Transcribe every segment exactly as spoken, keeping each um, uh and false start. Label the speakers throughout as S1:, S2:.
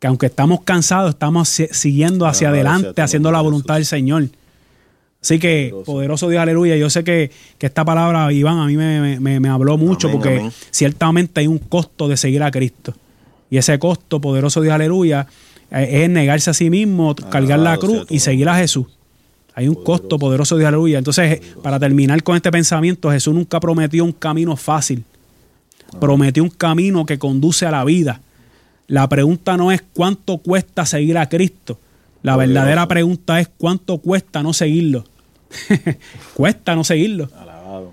S1: que aunque estamos cansados, estamos siguiendo hacia claro, adelante, haciendo la voluntad del Señor. Así que, poderoso, poderoso Dios, aleluya. Yo sé que, que esta palabra, Iván, a mí me, me, me habló mucho, amén, porque amén. Ciertamente hay un costo de seguir a Cristo. Y ese costo, poderoso Dios, aleluya, es negarse a sí mismo, ah, cargar la cruz y seguir a Jesús. Hay un poderoso. costo, poderoso Dios, aleluya. Entonces, poderoso. Para terminar con este pensamiento, Jesús nunca prometió un camino fácil. Ah. Prometió un camino que conduce a la vida. La pregunta no es cuánto cuesta seguir a Cristo. La poderoso. Verdadera pregunta es cuánto cuesta no seguirlo. Cuesta no seguirlo. Alabado.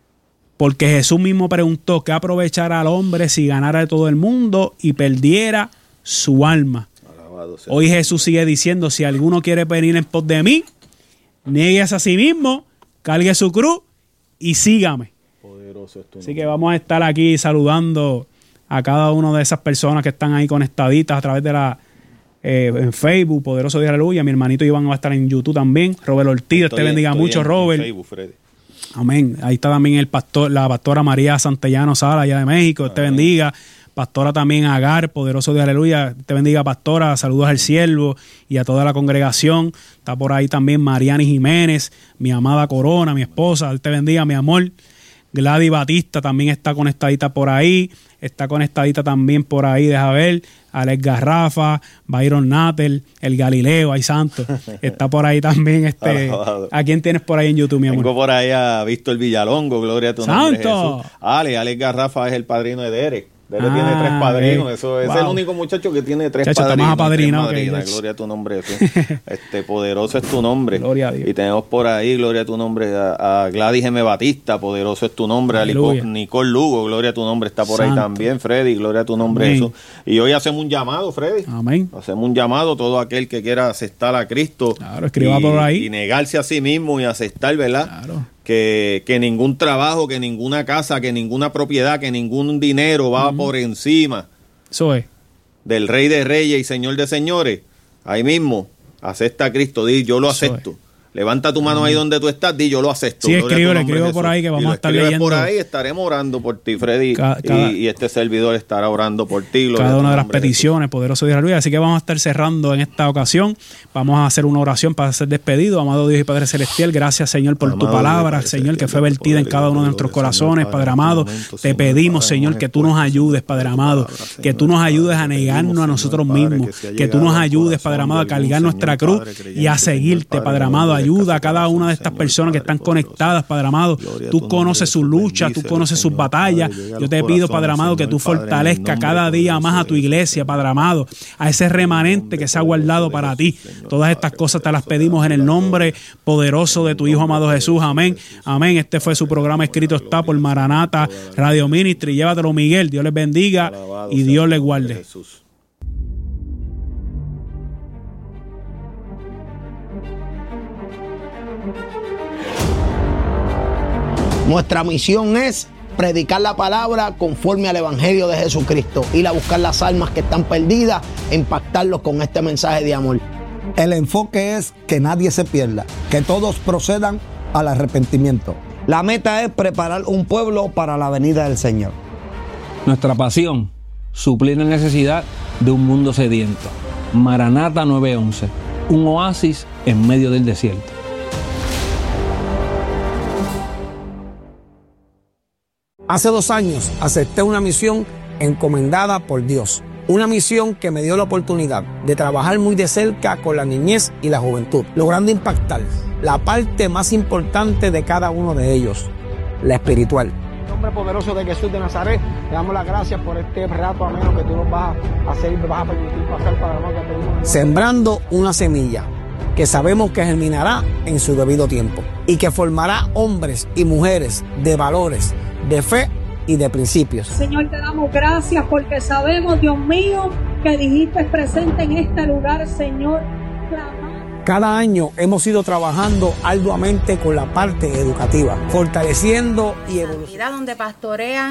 S1: Porque Jesús mismo preguntó: ¿qué aprovechará al hombre si ganara de todo el mundo y perdiera su alma? Hoy Jesús sigue diciendo: si alguno quiere venir en pos de mí, nieguese a sí mismo, cargue su cruz y sígame. Poderoso es tu nombre. Así que vamos a estar aquí saludando a cada una de esas personas que están ahí conectaditas a través de la eh, en Facebook, poderoso Dios, aleluya. Mi hermanito Iván va a estar en YouTube también. Robert Ortiz, te bendiga mucho, en, Robert. En Facebook, Freddy. Amén. Ahí está también el pastor, la pastora María Santellano Sala, allá de México. Te bendiga. Pastora también Agar, poderoso Dios, aleluya. Te bendiga, pastora. Saludos al siervo y a toda la congregación. Está por ahí también Mariani Jiménez, mi amada Corona, mi esposa. Te bendiga, mi amor. Gladys Batista también está conectadita por ahí. Está conectadita también por ahí, deja ver. Alex Garrafa, Byron Natel, el Galileo, ay santo. Está por ahí también. este ¿A quién tienes por ahí en YouTube, mi amor?
S2: Tengo por ahí a Víctor Villalongo, gloria a tu nombre, Jesús. Ale, Alex Garrafa es el padrino de Derek. Derek ah, tiene tres padrinos. Eh, Eso es wow. el único muchacho que tiene tres Chacho, padrinos. Más padrino, tres madrinas, okay, gloria a tu nombre, Jesús. Este, poderoso es tu nombre. Gloria a Dios. Y tenemos por ahí, gloria a tu nombre, a, a Gladys M. Batista, poderoso es tu nombre. Aleluya. A Nicole Lugo, gloria a tu nombre, está por Santo. Ahí también, Freddy, gloria a tu nombre, Jesús. Y hoy hacemos un llamado, Freddy. Amén. Hacemos un llamado, todo aquel que quiera aceptar a Cristo. Claro, escriba y, por ahí. Y negarse a sí mismo y aceptar, ¿verdad? Claro. Que, que ningún trabajo, que ninguna casa, que ninguna propiedad, que ningún dinero va uh-huh. por encima
S1: Eso es.
S2: del Rey de Reyes y Señor de Señores. Ahí mismo, acepta a Cristo, di yo lo Eso acepto. Es. Levanta tu mano uh-huh. ahí donde tú estás, di yo lo acepto.
S1: Sí, escribe, le escribo por ahí que vamos a estar leyendo.
S2: Por ahí estaremos orando por ti, Freddy, cada, cada, y, y este servidor estará orando por ti.
S1: Cada una de las peticiones, poderoso Dios, aleluya. Así que vamos a estar cerrando en esta ocasión. Vamos a hacer una oración para ser despedido. Amado Dios y Padre Celestial, gracias, Señor, por amado tu palabra, Dios, Señor, que fue vertida en cada uno de nuestros corazones, Padre amado. Te pedimos, Señor, que tú nos ayudes, Padre amado, que tú nos ayudes a negarnos a nosotros mismos, que tú nos ayudes, Padre amado, a cargar nuestra cruz y a seguirte, Padre amado. Ayuda a cada una de estas personas que están conectadas, Padre amado. Tú conoces sus luchas, tú conoces sus batallas. Yo te pido, Padre amado, que tú fortalezcas cada día más a tu iglesia, Padre amado, a ese remanente que se ha guardado para ti. Todas estas cosas te las pedimos en el nombre poderoso de tu Hijo amado Jesús. Amén. Amén. Este fue su programa Escrito Está por Maranata Radio Ministry. Llévatelo, Miguel. Dios les bendiga y Dios les guarde.
S3: Nuestra misión es predicar la palabra conforme al Evangelio de Jesucristo, ir a buscar las almas que están perdidas e impactarlos con este mensaje de amor.
S4: El enfoque es que nadie se pierda, que todos procedan al arrepentimiento.
S3: La meta es preparar un pueblo para la venida del Señor.
S5: Nuestra pasión, suplir la necesidad de un mundo sediento. Maranata nueve once, un oasis en medio del desierto.
S4: Hace dos años acepté una misión encomendada por Dios. Una misión que me dio la oportunidad de trabajar muy de cerca con la niñez y la juventud, logrando impactar la parte más importante de cada uno de ellos, la espiritual. En nombre poderoso de Jesús de Nazaret, le damos las gracias por este rato ameno que tú nos vas a hacer y me vas a permitir pasar para la que pedimos. Sembrando una semilla que sabemos que germinará en su debido tiempo y que formará hombres y mujeres de valores, de fe y de principios.
S6: Señor, te damos gracias porque sabemos, Dios mío, que dijiste presente en este lugar, Señor.
S4: Cada año hemos ido trabajando arduamente con la parte educativa, fortaleciendo y evolucionando.
S7: Donde pastorean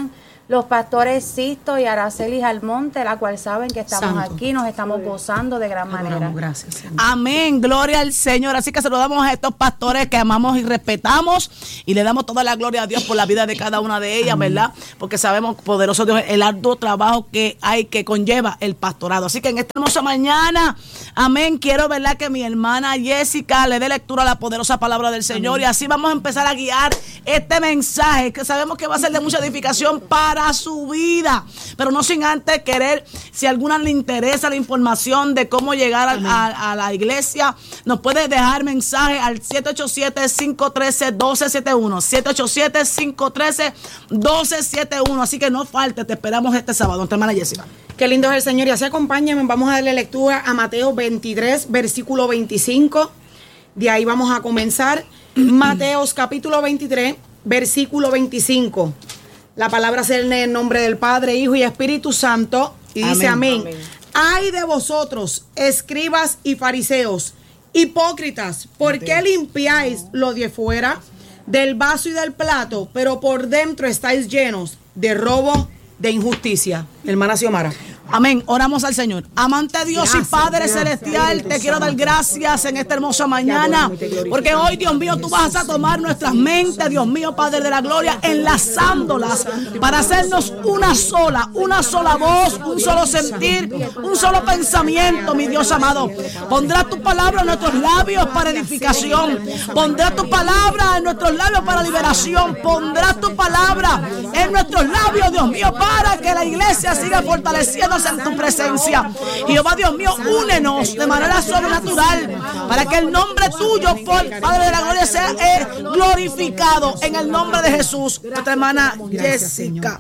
S7: los pastores Sisto y Araceli Almonte, la cual saben que estamos Santo. Aquí, nos estamos gozando de gran Adoramos, manera.
S8: Gracias, Señor. Amén, gloria al Señor. Así que saludamos a estos pastores que amamos y respetamos y le damos toda la gloria a Dios por la vida de cada una de ellas, Amén. ¿Verdad? Porque sabemos, poderoso Dios, el arduo trabajo que hay, que conlleva el pastorado. Así que en esta hermosa mañana, amén, quiero, ¿verdad?, que mi hermana Jessica le dé lectura a la poderosa palabra del Señor, amén. Y así vamos a empezar a guiar este mensaje que sabemos que va a ser de mucha edificación para para su vida, pero no sin antes querer, si a alguna le interesa la información de cómo llegar a, a, a la iglesia, nos puede dejar mensaje al siete ocho siete, cinco uno tres, uno dos siete uno, siete ocho siete, cinco uno tres, uno dos siete uno, así que no falte, te esperamos este sábado. Nuestra hermana Jessica.
S9: Qué lindo es el Señor, y así acompáñenme, vamos a darle lectura a Mateo veintitrés, versículo veinticinco, de ahí vamos a comenzar. Mateos capítulo veintitrés, versículo veinticinco. La palabra se lee en el nombre del Padre, Hijo y Espíritu Santo. Y dice amén. amén. Ay de vosotros, escribas y fariseos, hipócritas, ¿por qué limpiáis lo de fuera del vaso y del plato, pero por dentro estáis llenos de robo, de injusticia? Hermana Xiomara.
S8: Amén. Oramos al Señor. Amante Dios gracias, y Padre Dios, celestial, Dios, te quiero dar gracias en esta hermosa mañana, porque hoy, Dios mío, tú vas a tomar nuestras mentes, Dios mío, Padre de la gloria, enlazándolas para hacernos una sola, una sola voz, un solo sentir, un solo pensamiento, mi Dios amado. Pondrás tu palabra en nuestros labios para edificación, pondrás tu palabra en nuestros labios para liberación, pondrás tu palabra en nuestros labios, Dios mío, para que la iglesia siga fortaleciendo en tu presencia. Jehová Dios mío, únenos de manera sobrenatural para que el nombre tuyo, por Padre de la gloria, sea eh, glorificado en el nombre de Jesús. Nuestra hermana Jessica.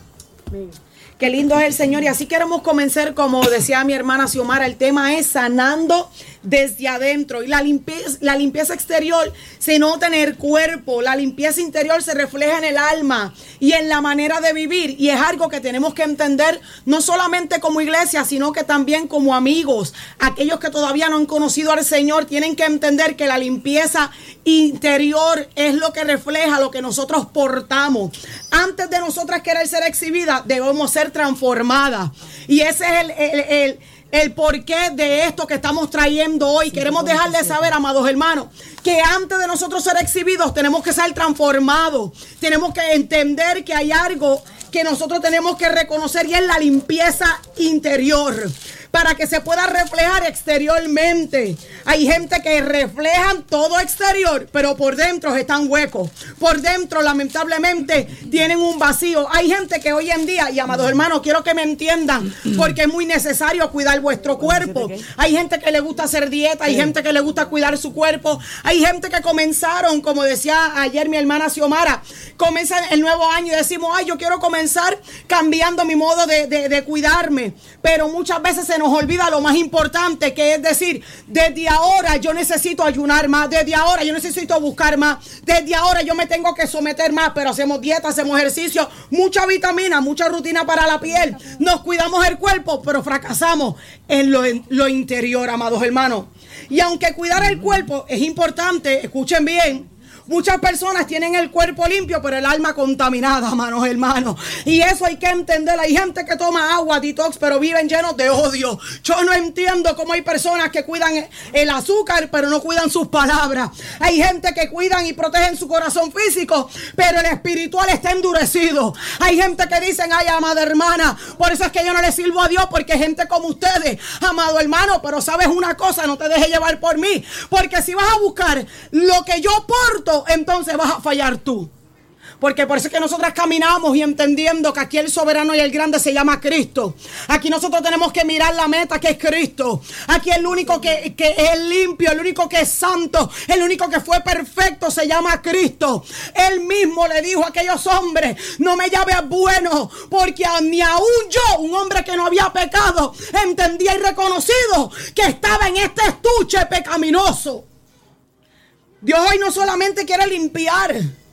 S9: Qué lindo es el Señor, y así queremos comenzar, como decía mi hermana Xiomara, el tema es sanando desde adentro, y la limpieza, la limpieza exterior se nota en el cuerpo, la limpieza interior se refleja en el alma y en la manera de vivir, y es algo que tenemos que entender no solamente como iglesia, sino que también como amigos. Aquellos que todavía no han conocido al Señor tienen que entender que la limpieza interior es lo que refleja lo que nosotros portamos. Antes de nosotras querer ser exhibidas, debemos ser transformadas, y ese es el, el, el El porqué de esto que estamos trayendo hoy. Queremos dejarles saber, amados hermanos, que antes de nosotros ser exhibidos tenemos que ser transformados. Tenemos que entender que hay algo que nosotros tenemos que reconocer, y es la limpieza interior, para que se pueda reflejar exteriormente. Hay gente que reflejan todo exterior, pero por dentro están huecos. Por dentro, lamentablemente, tienen un vacío. Hay gente que hoy en día, y amados hermanos, quiero que me entiendan, porque es muy necesario cuidar vuestro cuerpo. Hay gente que le gusta hacer dieta, hay gente que le gusta cuidar su cuerpo. Hay gente que comenzaron, como decía ayer mi hermana Xiomara, comienza el nuevo año y decimos, ay, yo quiero comenzar cambiando mi modo de, de, de cuidarme. Pero muchas veces se nos olvida lo más importante, que es decir, desde ahora yo necesito ayunar más, desde ahora yo necesito buscar más, desde ahora yo me tengo que someter más. Pero hacemos dieta, hacemos ejercicio, mucha vitamina, mucha rutina para la piel, nos cuidamos el cuerpo, pero fracasamos en lo, en lo interior, amados hermanos. Y aunque cuidar el cuerpo es importante, escuchen bien, muchas personas tienen el cuerpo limpio, pero el alma contaminada, hermanos, hermanos. Y eso hay que entender. Hay gente que toma agua detox, pero viven llenos de odio. Yo no entiendo cómo hay personas que cuidan el azúcar, pero no cuidan sus palabras. Hay gente que cuidan y protegen su corazón físico, pero el espiritual está endurecido. Hay gente que dicen, ay, amada hermana, por eso es que yo no le sirvo a Dios, porque gente como ustedes, amado hermano. Pero sabes una cosa, no te dejes llevar por mí, porque si vas a buscar lo que yo porto, entonces vas a fallar tú. Porque por eso es que nosotras caminamos y entendiendo que aquí el soberano y el grande se llama Cristo. Aquí nosotros tenemos que mirar la meta, que es Cristo. Aquí el único que, que es limpio, el único que es santo, el único que fue perfecto se llama Cristo. Él mismo le dijo a aquellos hombres, no me llames bueno, porque ni aún yo, un hombre que no había pecado, entendía y reconocido que estaba en este estuche pecaminoso. Dios hoy no solamente quiere limpiar,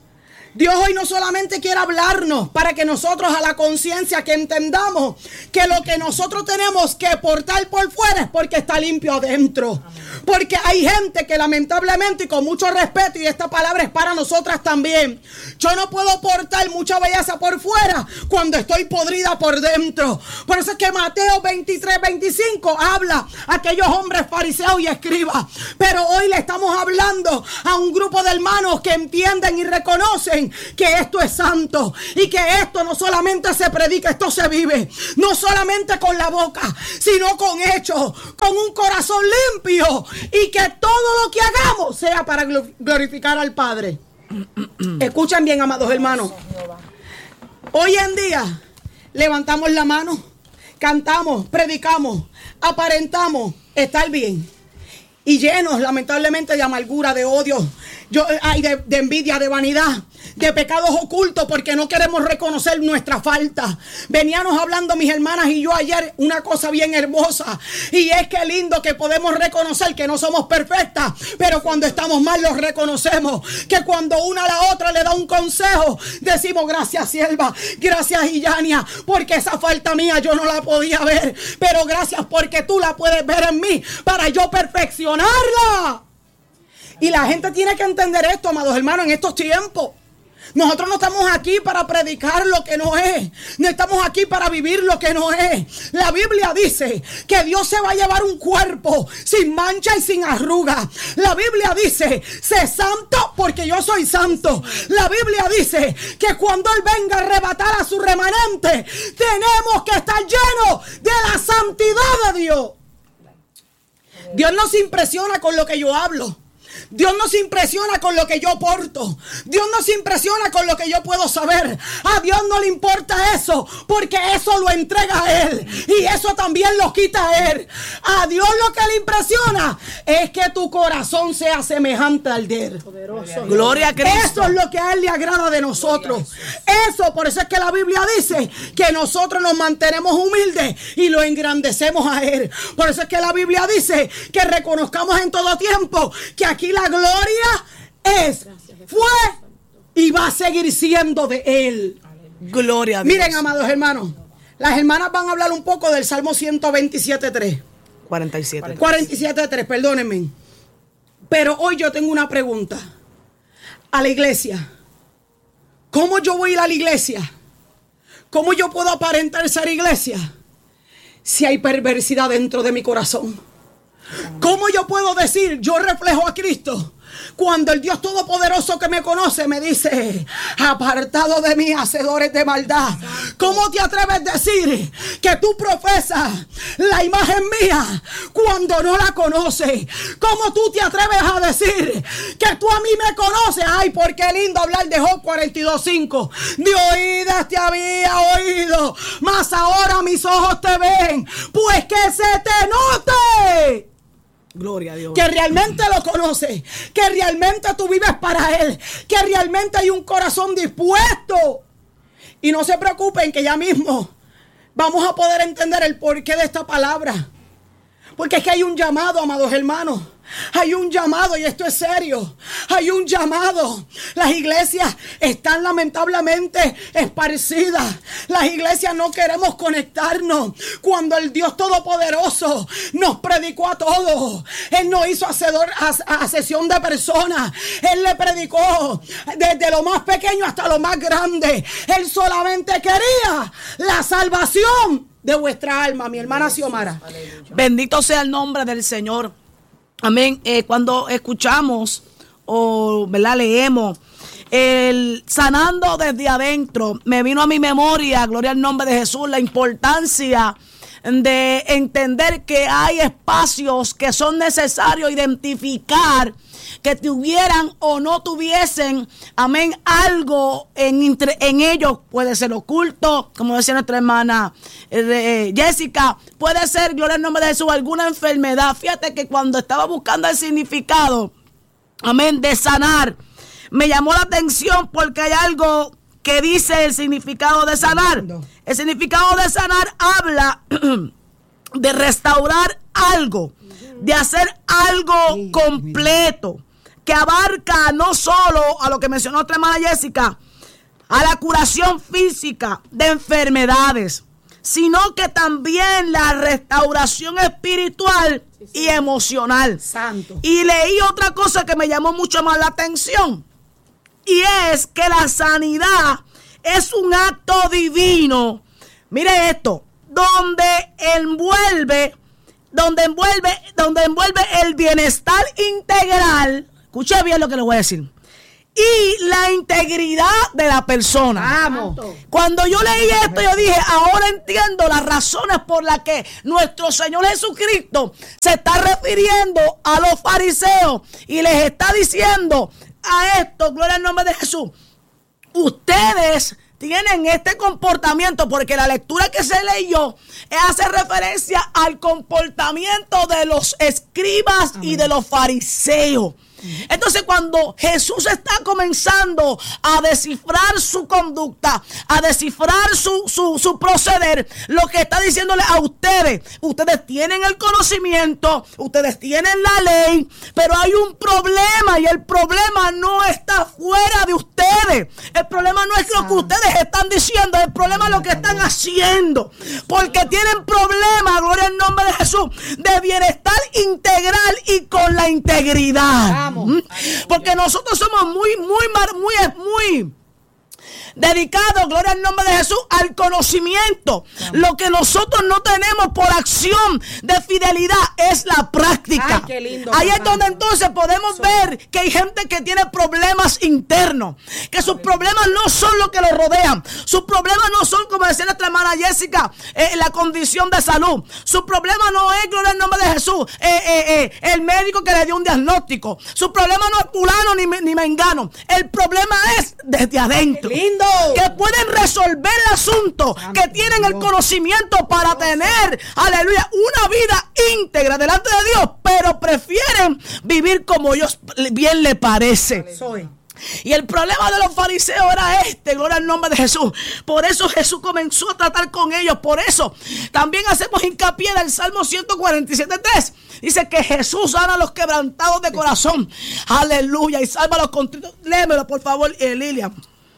S9: Dios hoy no solamente quiere hablarnos para que nosotros a la conciencia que entendamos que lo que nosotros tenemos que portar por fuera es porque está limpio adentro. Porque hay gente que lamentablemente, y con mucho respeto, y esta palabra es para nosotras también, yo no puedo portar mucha belleza por fuera cuando estoy podrida por dentro. Por eso es que Mateo veintitrés, veinticinco habla a aquellos hombres fariseos y escribas. Pero hoy le estamos hablando a un grupo de hermanos que entienden y reconocen que esto es santo y que esto no solamente se predica, esto se vive. No solamente con la boca, sino con hechos, con un corazón limpio, y que todo lo que hagamos sea para glorificar al Padre. Escuchen bien, amados hermanos. Hoy en día levantamos la mano, cantamos, predicamos, aparentamos estar bien, y llenos lamentablemente de amargura, de odio, yo, ay, de, de envidia, de vanidad, de pecados ocultos, porque no queremos reconocer nuestra falta. Veníamos hablando mis hermanas y yo ayer una cosa bien hermosa, y es que lindo que podemos reconocer que no somos perfectas, pero cuando estamos mal los reconocemos, que cuando una a la otra le da un consejo, decimos gracias sierva, gracias Illania, porque esa falta mía yo no la podía ver, pero gracias porque tú la puedes ver en mí para yo perfeccionarla. Y la gente tiene que entender esto, amados hermanos, en estos tiempos. Nosotros no estamos aquí para predicar lo que no es. No estamos aquí para vivir lo que no es. La Biblia dice que Dios se va a llevar un cuerpo sin mancha y sin arruga. La Biblia dice, sé santo porque yo soy santo. La Biblia dice que cuando Él venga a arrebatar a su remanente, tenemos que estar llenos de la santidad de Dios. Dios no se impresiona con lo que yo hablo. Dios no se impresiona con lo que yo porto. Dios no se impresiona con lo que yo puedo saber. A Dios no le importa eso, porque eso lo entrega a Él, y eso también lo quita a Él. A Dios lo que le impresiona es que tu corazón sea semejante al de Él. Poderoso. Gloria a Cristo. Eso es lo que a Él le agrada de nosotros. Eso, por eso es que la Biblia dice que nosotros nos mantenemos humildes y lo engrandecemos a Él. Por eso es que la Biblia dice que reconozcamos en todo tiempo que aquí la gloria es, fue y va a seguir siendo de Él. Gloria a Dios. Miren, amados hermanos, las hermanas van a hablar un poco del Salmo ciento veintisiete, tres.
S8: cuarenta y siete.
S9: cuarenta y siete, tres, perdónenme. Pero hoy yo tengo una pregunta. A la iglesia, ¿cómo yo voy a ir a la iglesia? ¿Cómo yo puedo aparentar ser iglesia si hay perversidad dentro de mi corazón? ¿Cómo yo puedo decir yo reflejo a Cristo cuando el Dios Todopoderoso que me conoce me dice, apartado de mí, hacedores de maldad? ¿Cómo te atreves a decir que tú profesas la imagen mía cuando no la conoces? ¿Cómo tú te atreves a decir que tú a mí me conoces? Ay, por qué lindo hablar de Job cuarenta y dos, cinco. De oídas te había oído, mas ahora mis ojos te ven, pues que se te note. Gloria a Dios. Que realmente lo conoces, que realmente tú vives para Él, que realmente hay un corazón dispuesto. Y no se preocupen que ya mismo vamos a poder entender el porqué de esta palabra. Porque es que hay un llamado, amados hermanos. Hay un llamado, y esto es serio. Hay un llamado. Las iglesias están lamentablemente esparcidas. Las iglesias no queremos conectarnos. Cuando el Dios Todopoderoso nos predicó a todos, Él nos hizo hacedor, a, a sesión de personas. Él le predicó desde lo más pequeño hasta lo más grande. Él solamente quería la salvación de vuestra alma, mi hermana Xiomara.
S8: Bendito sea el nombre del Señor. Amén. Eh, cuando escuchamos o ¿verdad? leemos el sanando desde adentro, me vino a mi memoria, gloria al nombre de Jesús, la importancia de entender que hay espacios que son necesarios identificar, que tuvieran o no tuviesen, amén, algo en, en ellos. Puede ser oculto, como decía nuestra hermana eh, Jessica, puede ser, gloria al nombre de Jesús, alguna enfermedad. Fíjate que cuando estaba buscando el significado, amén, de sanar, me llamó la atención porque hay algo que dice el significado de sanar. El significado de sanar habla de restaurar algo, de hacer algo completo, que abarca no solo a lo que mencionó nuestra hermana Jessica, a la curación física de enfermedades, sino que también la restauración espiritual y emocional.
S9: Santo.
S8: Y leí otra cosa que me llamó mucho más la atención, y es que la sanidad es un acto divino. Mire esto, donde envuelve, donde envuelve, donde envuelve el bienestar integral. Escuche bien lo que le voy a decir. Y la integridad de la persona.
S9: Vamos.
S8: Cuando yo leí esto, yo dije, ahora entiendo las razones por las que nuestro Señor Jesucristo se está refiriendo a los fariseos y les está diciendo a esto, gloria al nombre de Jesús, ustedes tienen este comportamiento, porque la lectura que se leyó hace referencia al comportamiento de los escribas Amén. Y de los fariseos. Entonces, cuando Jesús está comenzando a descifrar su conducta, a descifrar su, su, su proceder, lo que está diciéndole a ustedes, ustedes tienen el conocimiento, ustedes tienen la ley, pero hay un problema, y el problema no está fuera de ustedes. El problema no es lo que ustedes están diciendo, el problema es lo que están haciendo, porque tienen problemas, gloria al nombre de Jesús, de bienestar integral y con la integridad. Porque nosotros somos muy, muy, muy, muy dedicados, gloria al nombre de Jesús, al conocimiento. Lo que nosotros no tenemos por acción de fidelidad es la práctica.
S9: Ay, qué lindo,
S8: ahí
S9: papá.
S8: es donde entonces podemos Soy. ver que hay gente que tiene problemas internos, que sus problemas no son lo que los rodean, sus problemas no son, como decía nuestra hermana Jessica, eh, la condición de salud. Su problema no es, gloria al nombre de Jesús, eh, eh, eh, el médico que le dio un diagnóstico. Su problema no es fulano ni, ni mengano. El problema es desde adentro.
S9: Qué lindo.
S8: Que pueden resolver el asunto, Santo, que tienen el conocimiento para tener, aleluya, una vida íntegra delante de Dios, pero prefieren vivir como ellos bien les parece.
S9: Soy.
S8: Y el problema de los fariseos era este, gloria al nombre de Jesús. Por eso Jesús comenzó a tratar con ellos. Por eso también hacemos hincapié en el Salmo ciento cuarenta y siete, tres. Dice que Jesús sana a los quebrantados de corazón. Aleluya. Y salva a los contritos. Léemelo, por favor, eh, Lilian.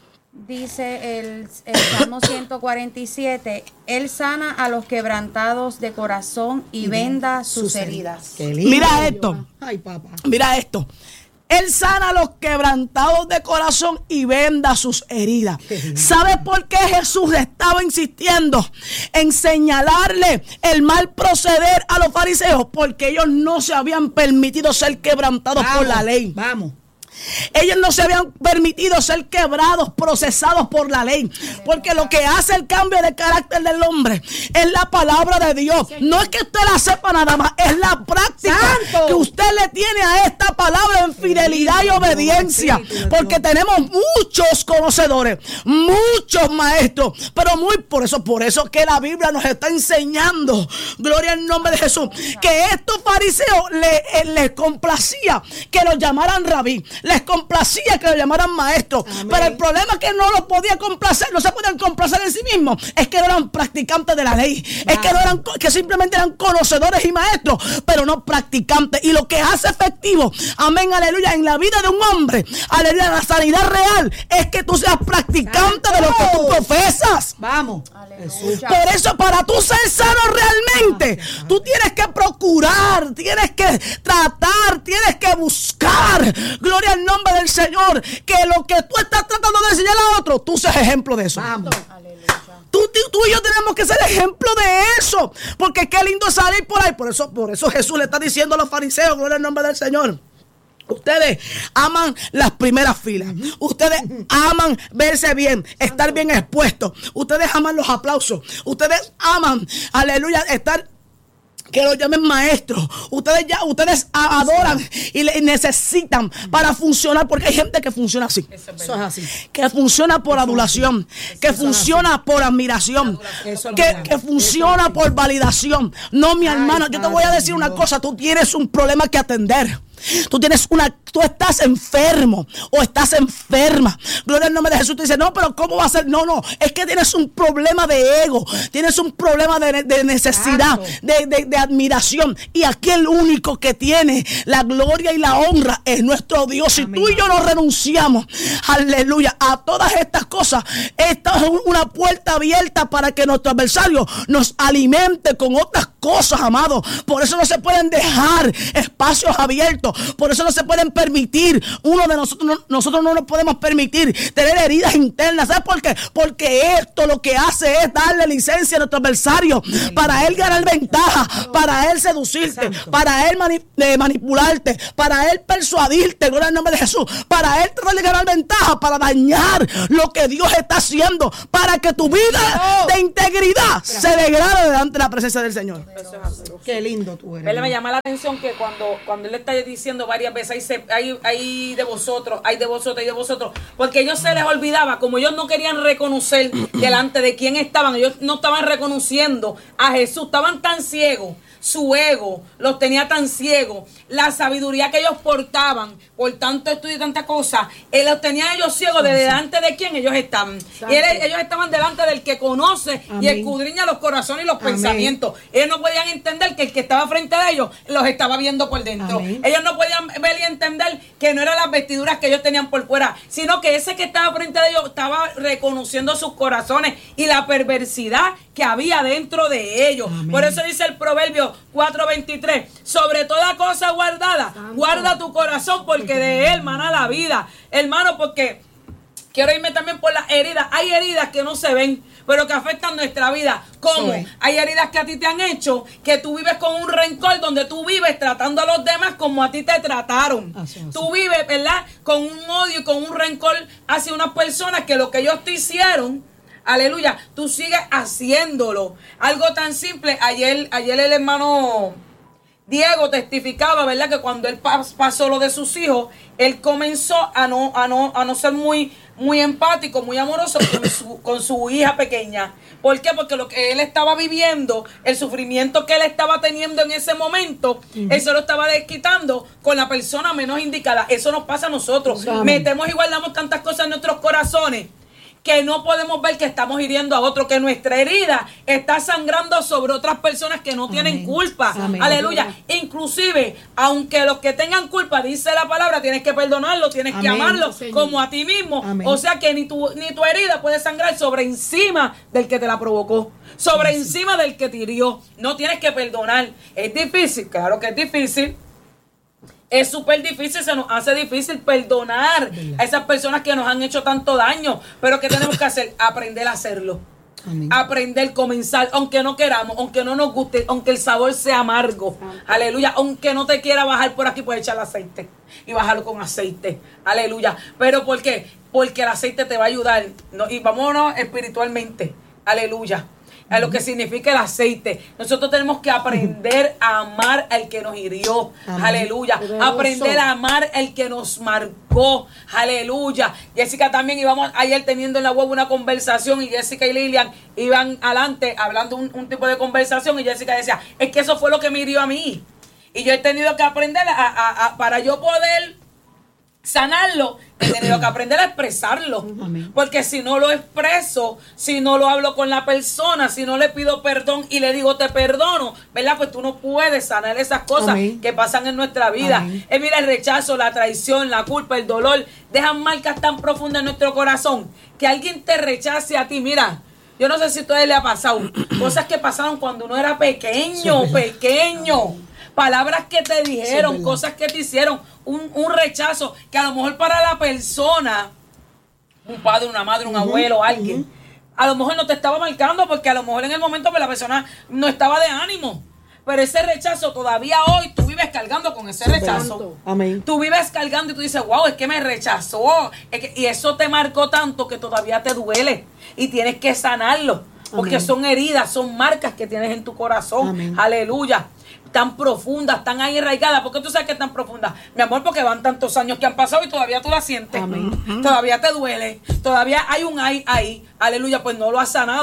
S7: Dice el, el Salmo ciento cuarenta y siete, Él sana a los quebrantados de corazón y, y venda sus, sus heridas.
S8: heridas. Mira esto.
S9: Ay, papá.
S8: Mira esto. Él sana a los quebrantados de corazón y venda sus heridas. ¿Sabe por qué Jesús estaba insistiendo en señalarle el mal proceder a los fariseos? Porque ellos no se habían permitido ser quebrantados
S9: vamos,
S8: por la ley.
S9: Vamos.
S8: Ellos no se habían permitido ser quebrados, procesados por la ley. Porque lo que hace el cambio de carácter del hombre es la palabra de Dios. No es que usted la sepa nada más, es la práctica
S9: Santo.
S8: que usted le tiene a esta palabra en fidelidad y obediencia. Porque tenemos muchos conocedores, muchos maestros, pero muy por eso, por eso que la Biblia nos está enseñando, gloria al nombre de Jesús, que estos fariseos les le complacía que los llamaran rabí. Les complacía que lo llamaran maestro. Amén. Pero el problema es que no los podía complacer, no se podían complacer en sí mismos. Es que no eran practicantes de la ley. Wow. Es que no eran, que simplemente eran conocedores y maestros, pero no practicantes. Y lo que hace efectivo, amén, aleluya, en la vida de un hombre, aleluya, la sanidad real, es que tú seas practicante de lo que tú profesas.
S9: Vamos.
S8: Aleluya. Por eso, para tú ser sano realmente, tú tienes que procurar, tienes que tratar, tienes que buscar, gloria al nombre del Señor, que lo que tú estás tratando de enseñar a otro, tú seas ejemplo de eso.
S9: Vamos.
S8: Tú, tú, tú y yo tenemos que ser ejemplo de eso, porque qué lindo salir por ahí. Por eso, por eso Jesús le está diciendo a los fariseos, gloria al nombre del Señor, ustedes aman las primeras filas, ustedes aman verse bien, estar bien expuestos, ustedes aman los aplausos, ustedes aman, aleluya, estar, que lo llamen maestros. Ustedes ya, ustedes adoran y le necesitan para funcionar, porque hay gente que funciona así.
S9: Eso es así.
S8: Que funciona por adulación, que funciona por admiración, que, que funciona por validación. No, mi hermano, yo te voy a decir una cosa, tú tienes un problema que atender. Tú tienes una, tú estás enfermo o estás enferma. Gloria al nombre de Jesús. Tú dices, no, pero ¿cómo va a ser? No, no, es que tienes un problema de ego, tienes un problema de, de necesidad, de, de, de admiración. Y aquí el único que tiene la gloria y la honra es nuestro Dios. Si tú y yo no renunciamos, aleluya, a todas estas cosas, esta es una puerta abierta para que nuestro adversario nos alimente con otras cosas, amado. Por eso no se pueden dejar espacios abiertos. Por eso no se pueden permitir. Uno de nosotros, no, nosotros no nos podemos permitir tener heridas internas. ¿Sabes por qué? Porque esto lo que hace es darle licencia a nuestro adversario para él ganar ventaja, para él seducirte, para él mani eh, manipularte, para él persuadirte, gloria al nombre de Jesús, para él tratar de ganar ventaja, para dañar lo que Dios está haciendo, para que tu vida de integridad se degrade delante de la presencia del Señor.
S9: Qué lindo tú eres.
S10: Me llama la atención que cuando, cuando él le está diciendo varias veces, hay, hay, hay de vosotros, hay de vosotros, hay de vosotros, porque ellos se les olvidaba, como ellos no querían reconocer delante de quién estaban, ellos no estaban reconociendo a Jesús, estaban tan ciegos. Su ego los tenía tan ciegos, la sabiduría que ellos portaban por tanto estudio y tanta cosa, él los tenía ellos ciegos de delante de quién ellos estaban. Y él, ellos estaban delante del que conoce Amén. Y escudriña los corazones y los Amén. Pensamientos. Ellos no podían entender que el que estaba frente a ellos los estaba viendo por dentro. Amén. Ellos no podían ver y entender que no eran las vestiduras que ellos tenían por fuera, sino que ese que estaba frente a ellos estaba reconociendo sus corazones y la perversidad que había dentro de ellos. Amén. Por eso dice el Proverbio cuatro veintitrés, sobre toda cosa guardada, Santo. Guarda tu corazón porque de él mana la vida. Hermano, porque quiero irme también por las heridas. Hay heridas que no se ven, pero que afectan nuestra vida. ¿Cómo? Sí. Hay heridas que a ti te han hecho, que tú vives con un rencor, donde tú vives tratando a los demás como a ti te trataron. Así, así. Tú vives, ¿verdad?, con un odio y con un rencor hacia unas personas que lo que ellos te hicieron, aleluya, tú sigues haciéndolo. Algo tan simple, ayer, ayer el hermano Diego testificaba, ¿verdad?, que cuando él pasó lo de sus hijos, él comenzó a no, a no, a no ser muy, muy empático, muy amoroso con su, con su hija pequeña. ¿Por qué? Porque lo que él estaba viviendo, el sufrimiento que él estaba teniendo en ese momento, uh-huh. él se lo estaba desquitando con la persona menos indicada. Eso nos pasa a nosotros. Amén. Metemos y guardamos tantas cosas en nuestros corazones que no podemos ver que estamos hiriendo a otro, que nuestra herida está sangrando sobre otras personas que no Amén. Tienen culpa. Amén. Aleluya. Amén. Inclusive, aunque los que tengan culpa, dice la palabra, tienes que perdonarlo, tienes Amén. Que amarlo Señor. Como a ti mismo. Amén. O sea que ni tu, ni tu herida puede sangrar sobre encima del que te la provocó, sobre sí. encima del que te hirió. No tienes que perdonar. Es difícil, claro que es difícil. Es súper difícil, se nos hace difícil perdonar a esas personas que nos han hecho tanto daño. Pero ¿qué tenemos que hacer? Aprender a hacerlo. Amén. Aprender, comenzar, aunque no queramos, aunque no nos guste, aunque el sabor sea amargo. Amén. Aleluya. Aunque no te quiera bajar por aquí, puedes echar aceite y bajarlo con aceite. Aleluya. ¿Pero por qué? Porque el aceite te va a ayudar. ¿No? Y vámonos espiritualmente. Aleluya. A lo que significa el aceite. Nosotros tenemos que aprender a amar al que nos hirió. Amén. Aleluya. Aprender a amar al que nos marcó. Aleluya. Jessica también íbamos ayer teniendo en la web una conversación y Jessica y Lilian iban adelante hablando un, un tipo de conversación y Jessica decía, es que eso fue lo que me hirió a mí. Y yo he tenido que aprender a, a, a, para yo poder sanarlo, he tenido que aprender a expresarlo. Amén. Porque si no lo expreso, si no lo hablo con la persona, si no le pido perdón y le digo te perdono, ¿verdad? Pues tú no puedes sanar esas cosas Amén. Que pasan en nuestra vida. Eh, mira, el rechazo, la traición, la culpa, el dolor, dejan marcas tan profundas en nuestro corazón que alguien te rechace a ti. Mira, yo no sé si a ustedes le ha pasado cosas que pasaron cuando uno era pequeño, pequeño. Palabras que te dijeron, sí, cosas que te hicieron, un, un rechazo que a lo mejor para la persona, un padre, una madre, un uh-huh, abuelo, alguien, uh-huh. a lo mejor no te estaba marcando porque a lo mejor en el momento pues, la persona no estaba de ánimo. Pero ese rechazo todavía hoy tú vives cargando con ese rechazo. Amén. Tú vives cargando y tú dices, wow, es que me rechazó. Es que, y eso te marcó tanto que todavía te duele y tienes que sanarlo. Porque Amén. Son heridas, son marcas que tienes en tu corazón. Amén. Aleluya. Tan profundas, tan ahí arraigadas. ¿Por qué tú sabes que es tan profunda? Mi amor, porque van tantos años que han pasado y todavía tú la sientes. Amén. Todavía te duele. Todavía hay un ay ahí. Aleluya, pues no lo has sanado.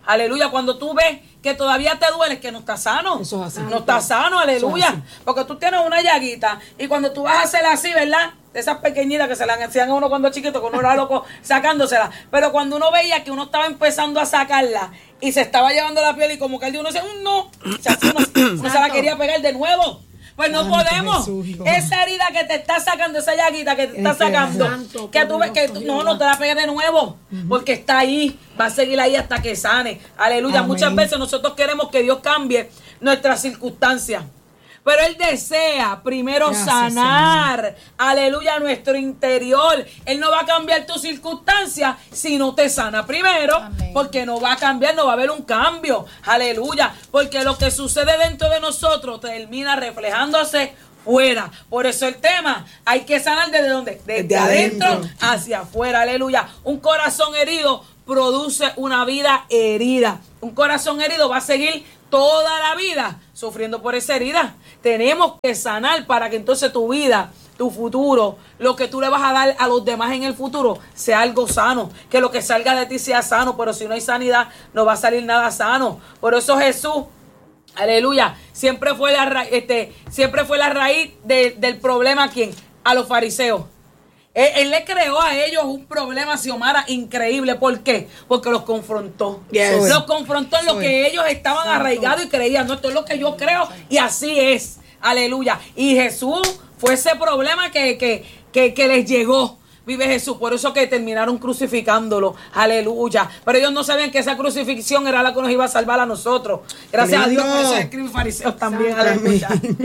S10: Aleluya. Cuando tú ves que todavía te duele, es que no está sano.
S8: Eso es así.
S10: No está sano, aleluya. Porque tú tienes una llaguita y cuando tú vas a hacer así, ¿verdad? De esas pequeñitas que se las hacían a uno cuando chiquito, que uno era loco sacándosela. Pero cuando uno veía que uno estaba empezando a sacarla y se estaba llevando la piel y como que el de uno decía, un no, o sea, uno, uno se la quería pegar de nuevo. Pues no podemos. Esa herida que te está sacando, esa llaguita que te está sacando, Santo, que tú ves que tú, no, no te la pegues de nuevo, porque está ahí, va a seguir ahí hasta que sane. Aleluya. Amén. Muchas veces nosotros queremos que Dios cambie nuestras circunstancias. Pero Él desea primero Gracias, sanar, Señor. Aleluya, nuestro interior. Él no va a cambiar tus circunstancias si no te sana primero. Amén. Porque no va a cambiar, no va a haber un cambio. Aleluya, porque lo que sucede dentro de nosotros termina reflejándose fuera. Por eso el tema, hay que sanar desde dónde? Desde, desde adentro, adentro hacia afuera. Aleluya. Un corazón herido produce una vida herida. Un corazón herido va a seguir toda la vida sufriendo por esa herida. Tenemos que sanar para que entonces tu vida, tu futuro, lo que tú le vas a dar a los demás en el futuro, sea algo sano. Que lo que salga de ti sea sano. Pero si no hay sanidad, no va a salir nada sano. Por eso Jesús, aleluya, siempre fue la, ra este, siempre fue la raíz de, del problema. ¿A quién? A los fariseos. Él, él le creó a ellos un problema, Xiomara, increíble. ¿Por qué? Porque los confrontó. Yes. Los confrontó en lo Soy. que ellos estaban Santo. arraigados y creían. No, esto es lo que yo creo y así es. Aleluya. Y Jesús fue ese problema que, que, que, que les llegó. Vive Jesús, por eso que terminaron crucificándolo, aleluya. Pero ellos no sabían que esa crucifixión era la que nos iba a salvar a nosotros. Gracias Lindo. a Dios, por eso escriben fariseos también, Santo aleluya.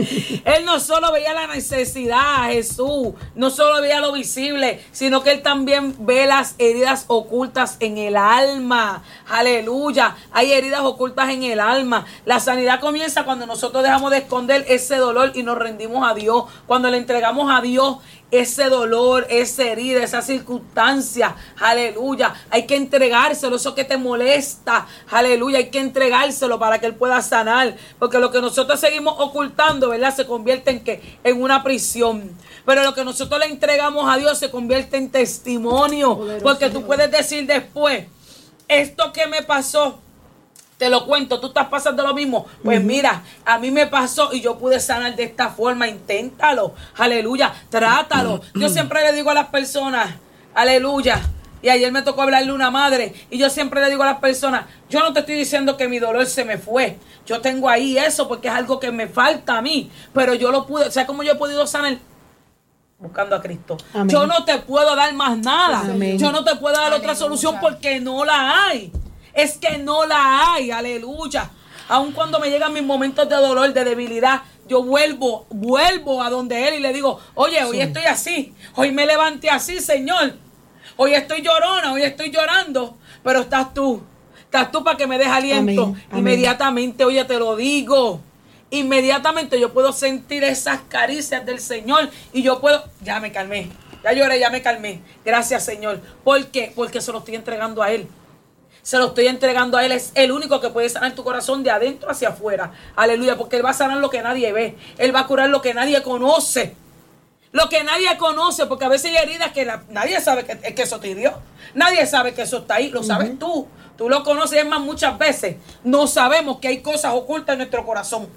S10: Él no solo veía la necesidad, Jesús, no solo veía lo visible, sino que Él también ve las heridas ocultas en el alma, aleluya. Hay heridas ocultas en el alma. La sanidad comienza cuando nosotros dejamos de esconder ese dolor y nos rendimos a Dios, cuando le entregamos a Dios ese dolor, esa herida, esa circunstancia, aleluya, hay que entregárselo, eso que te molesta, aleluya, hay que entregárselo para que Él pueda sanar, porque lo que nosotros seguimos ocultando, ¿verdad? Se convierte en ¿qué? En una prisión, pero lo que nosotros le entregamos a Dios se convierte en testimonio, Poderoso porque tú puedes decir después, esto que me pasó, te lo cuento, tú estás pasando lo mismo. Pues uh-huh. mira, a mí me pasó y yo pude sanar de esta forma. Inténtalo, aleluya, trátalo. Uh-huh. Yo siempre le digo a las personas, aleluya. Y ayer me tocó hablarle a una madre y yo siempre le digo a las personas, yo no te estoy diciendo que mi dolor se me fue. Yo tengo ahí eso porque es algo que me falta a mí. Pero yo lo pude, ¿sabes cómo yo he podido sanar? Buscando a Cristo. Amén. Yo no te puedo dar más nada. Amén. Yo no te puedo dar aleluya. Otra solución porque no la hay. Es que no la hay, aleluya. Aun cuando me llegan mis momentos de dolor, de debilidad, yo vuelvo, vuelvo a donde Él y le digo, oye, hoy sí. estoy así, hoy me levanté así, Señor. Hoy estoy llorona, hoy estoy llorando, pero estás tú. Estás tú para que me des aliento. Amén, amén. Inmediatamente, oye, te lo digo. Inmediatamente yo puedo sentir esas caricias del Señor y yo puedo, ya me calmé, ya lloré, ya me calmé. Gracias, Señor. ¿Por qué? Porque se lo estoy entregando a Él. Se lo estoy entregando a Él. Es el único que puede sanar tu corazón de adentro hacia afuera. Aleluya. Porque Él va a sanar lo que nadie ve. Él va a curar lo que nadie conoce. Lo que nadie conoce. Porque a veces hay heridas que la, nadie sabe que, que eso te hirió. Nadie sabe que eso está ahí. Lo sabes uh-huh. tú. Tú lo conoces. Es más, muchas veces no sabemos que hay cosas ocultas en nuestro corazón.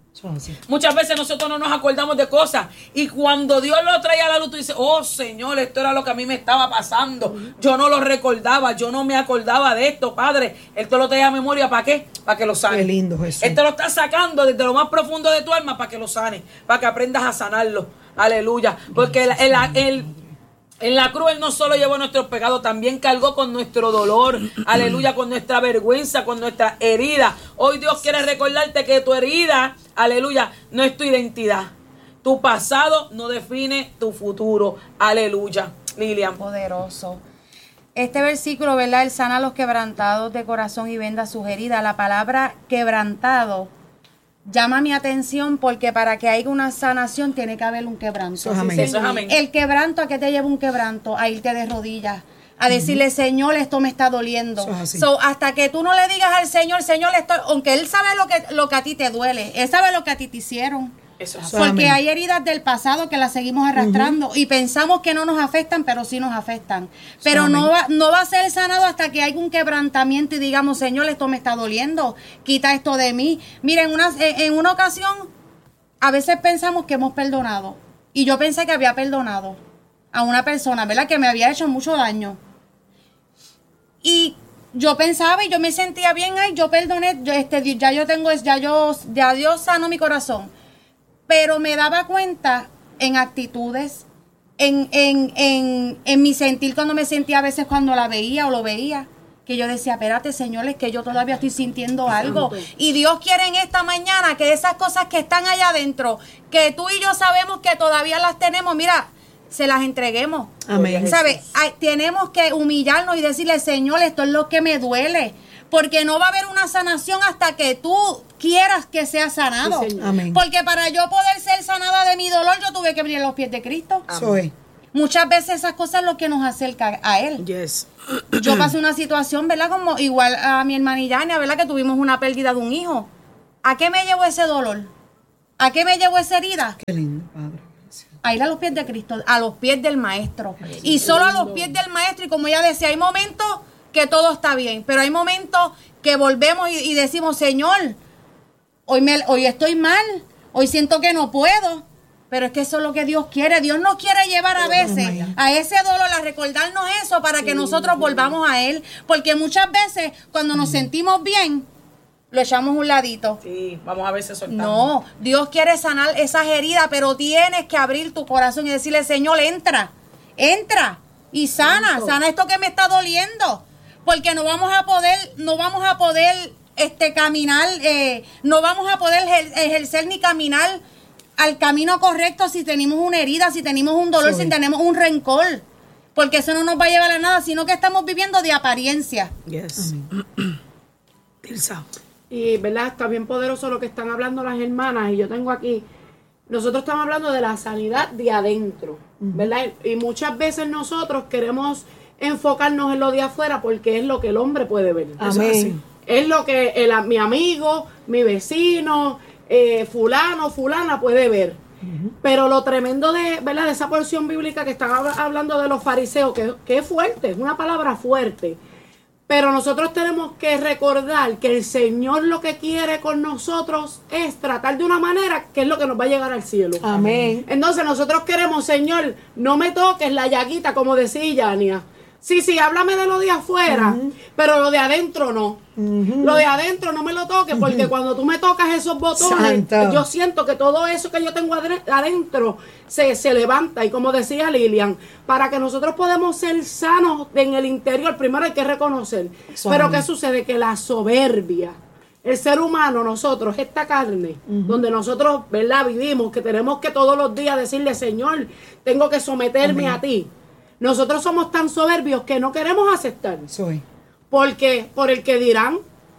S10: Muchas veces nosotros no nos acordamos de cosas y cuando Dios lo trae a la luz tú dices, oh Señor, esto era lo que a mí me estaba pasando, yo no lo recordaba, yo no me acordaba de esto, Padre. Él te lo trae a memoria, ¿para qué? Para que lo sane.
S8: Qué lindo, Jesús.
S10: Él te lo está sacando desde lo más profundo de tu alma para que lo sane, para que aprendas a sanarlo. Aleluya. Porque el, el, el en la cruz Él no solo llevó nuestros pecados, también cargó con nuestro dolor, aleluya, con nuestra vergüenza, con nuestra herida. Hoy Dios quiere recordarte que tu herida, aleluya, no es tu identidad. Tu pasado no define tu futuro, aleluya. Lilian.
S7: Poderoso. Este versículo, ¿verdad? Él sana a los quebrantados de corazón y venda sus heridas. La palabra quebrantado llama mi atención porque para que haya una sanación tiene que haber un quebranto.
S8: Eso es amén. Eso es
S7: amén. El quebranto, ¿a qué te lleva un quebranto? A irte de rodillas, a decirle, Señor, esto me está doliendo. So, hasta que tú no le digas al Señor, Señor, esto, aunque Él sabe lo que, lo que a ti te duele, Él sabe lo que a ti te hicieron.
S10: Eso es.
S7: Porque
S8: Amén.
S7: hay heridas del pasado que las seguimos arrastrando uh-huh. y pensamos que no nos afectan, pero sí nos afectan. Pero no va, no va a ser sanado hasta que haya un quebrantamiento y digamos, Señor, esto me está doliendo, quita esto de mí. Miren, una, en una ocasión, a veces pensamos que hemos perdonado. Y yo pensé que había perdonado a una persona, ¿verdad? Que me había hecho mucho daño. Y yo pensaba y yo me sentía bien, ay, yo perdoné, yo, este, ya yo tengo, ya yo, ya Dios sanó mi corazón. Pero me daba cuenta en actitudes, en, en, en, en mi sentir cuando me sentía a veces cuando la veía o lo veía, que yo decía, espérate, Señor, es que yo todavía estoy sintiendo algo. Y Dios quiere en esta mañana que esas cosas que están allá adentro, que tú y yo sabemos que todavía las tenemos, mira, se las entreguemos.
S8: Amén.
S7: ¿Sabes? Ay, tenemos que humillarnos y decirle, Señor, esto es lo que me duele. Porque no va a haber una sanación hasta que tú quieras que sea sanado.
S8: Sí, Amén.
S7: Porque para yo poder ser sanada de mi dolor, yo tuve que venir a los pies de Cristo.
S8: Soy.
S7: Muchas veces esas cosas es lo que nos acerca a Él.
S8: Yes.
S7: Yo pasé una situación, ¿verdad? Como igual a mi hermana y Yania, ¿verdad? Que tuvimos una pérdida de un hijo. ¿A qué me llevó ese dolor? ¿A qué me llevó esa herida?
S8: Qué lindo, Padre.
S7: A ir a los pies de Cristo, a los pies del Maestro. Y solo a los pies del Maestro. Y como ella decía, hay momentos que todo está bien, pero hay momentos que volvemos y, y decimos, Señor, hoy, me, hoy estoy mal, hoy siento que no puedo. Pero es que eso es lo que Dios quiere. Dios nos quiere llevar a veces a ese dolor, a recordarnos eso para que nosotros volvamos a Él. Porque muchas veces cuando nos sentimos bien, lo echamos a un ladito.
S10: Sí, vamos a ver si soltamos.
S7: No, Dios quiere sanar esas heridas, pero tienes que abrir tu corazón y decirle, Señor, entra, entra y sana, sana esto que me está doliendo. Porque no vamos a poder, no vamos a poder este, caminar, eh, no vamos a poder ejercer ni caminar al camino correcto si tenemos una herida, si tenemos un dolor, sí. si tenemos un rencor, porque eso no nos va a llevar a nada, sino que estamos viviendo de apariencia.
S8: Yes. Tilsa.
S9: Y verdad, está bien poderoso lo que están hablando las hermanas, y yo tengo aquí, nosotros estamos hablando de la sanidad de adentro, ¿verdad? Y muchas veces nosotros queremos enfocarnos en lo de afuera porque es lo que el hombre puede ver.
S8: Amén.
S9: Es lo que el, mi amigo, mi vecino, Eh, fulano, fulana puede ver. Uh-huh. Pero lo tremendo de, ¿verdad?, de esa porción bíblica que están hablando de los fariseos, que, que es fuerte, es una palabra fuerte. Pero nosotros tenemos que recordar que el Señor lo que quiere con nosotros es tratar de una manera que es lo que nos va a llegar al cielo.
S8: Amén.
S9: Entonces nosotros queremos, Señor, no me toques la llaguita, como decía Yania. Sí, sí, háblame de lo de afuera, uh-huh. pero lo de adentro no. Uh-huh. Lo de adentro no me lo toques, porque uh-huh. cuando tú me tocas esos botones, Santo. Yo siento que todo eso que yo tengo adentro se, se levanta. Y como decía Lilian, para que nosotros podamos ser sanos en el interior, primero hay que reconocer. Eso pero ¿qué sucede? Que la soberbia, el ser humano, nosotros, esta carne, uh-huh. donde nosotros, ¿verdad?, vivimos, que tenemos que todos los días decirle, Señor, tengo que someterme uh-huh. a ti. Nosotros somos tan soberbios que no queremos aceptar.
S8: Soy.
S9: Porque, por el que dirán,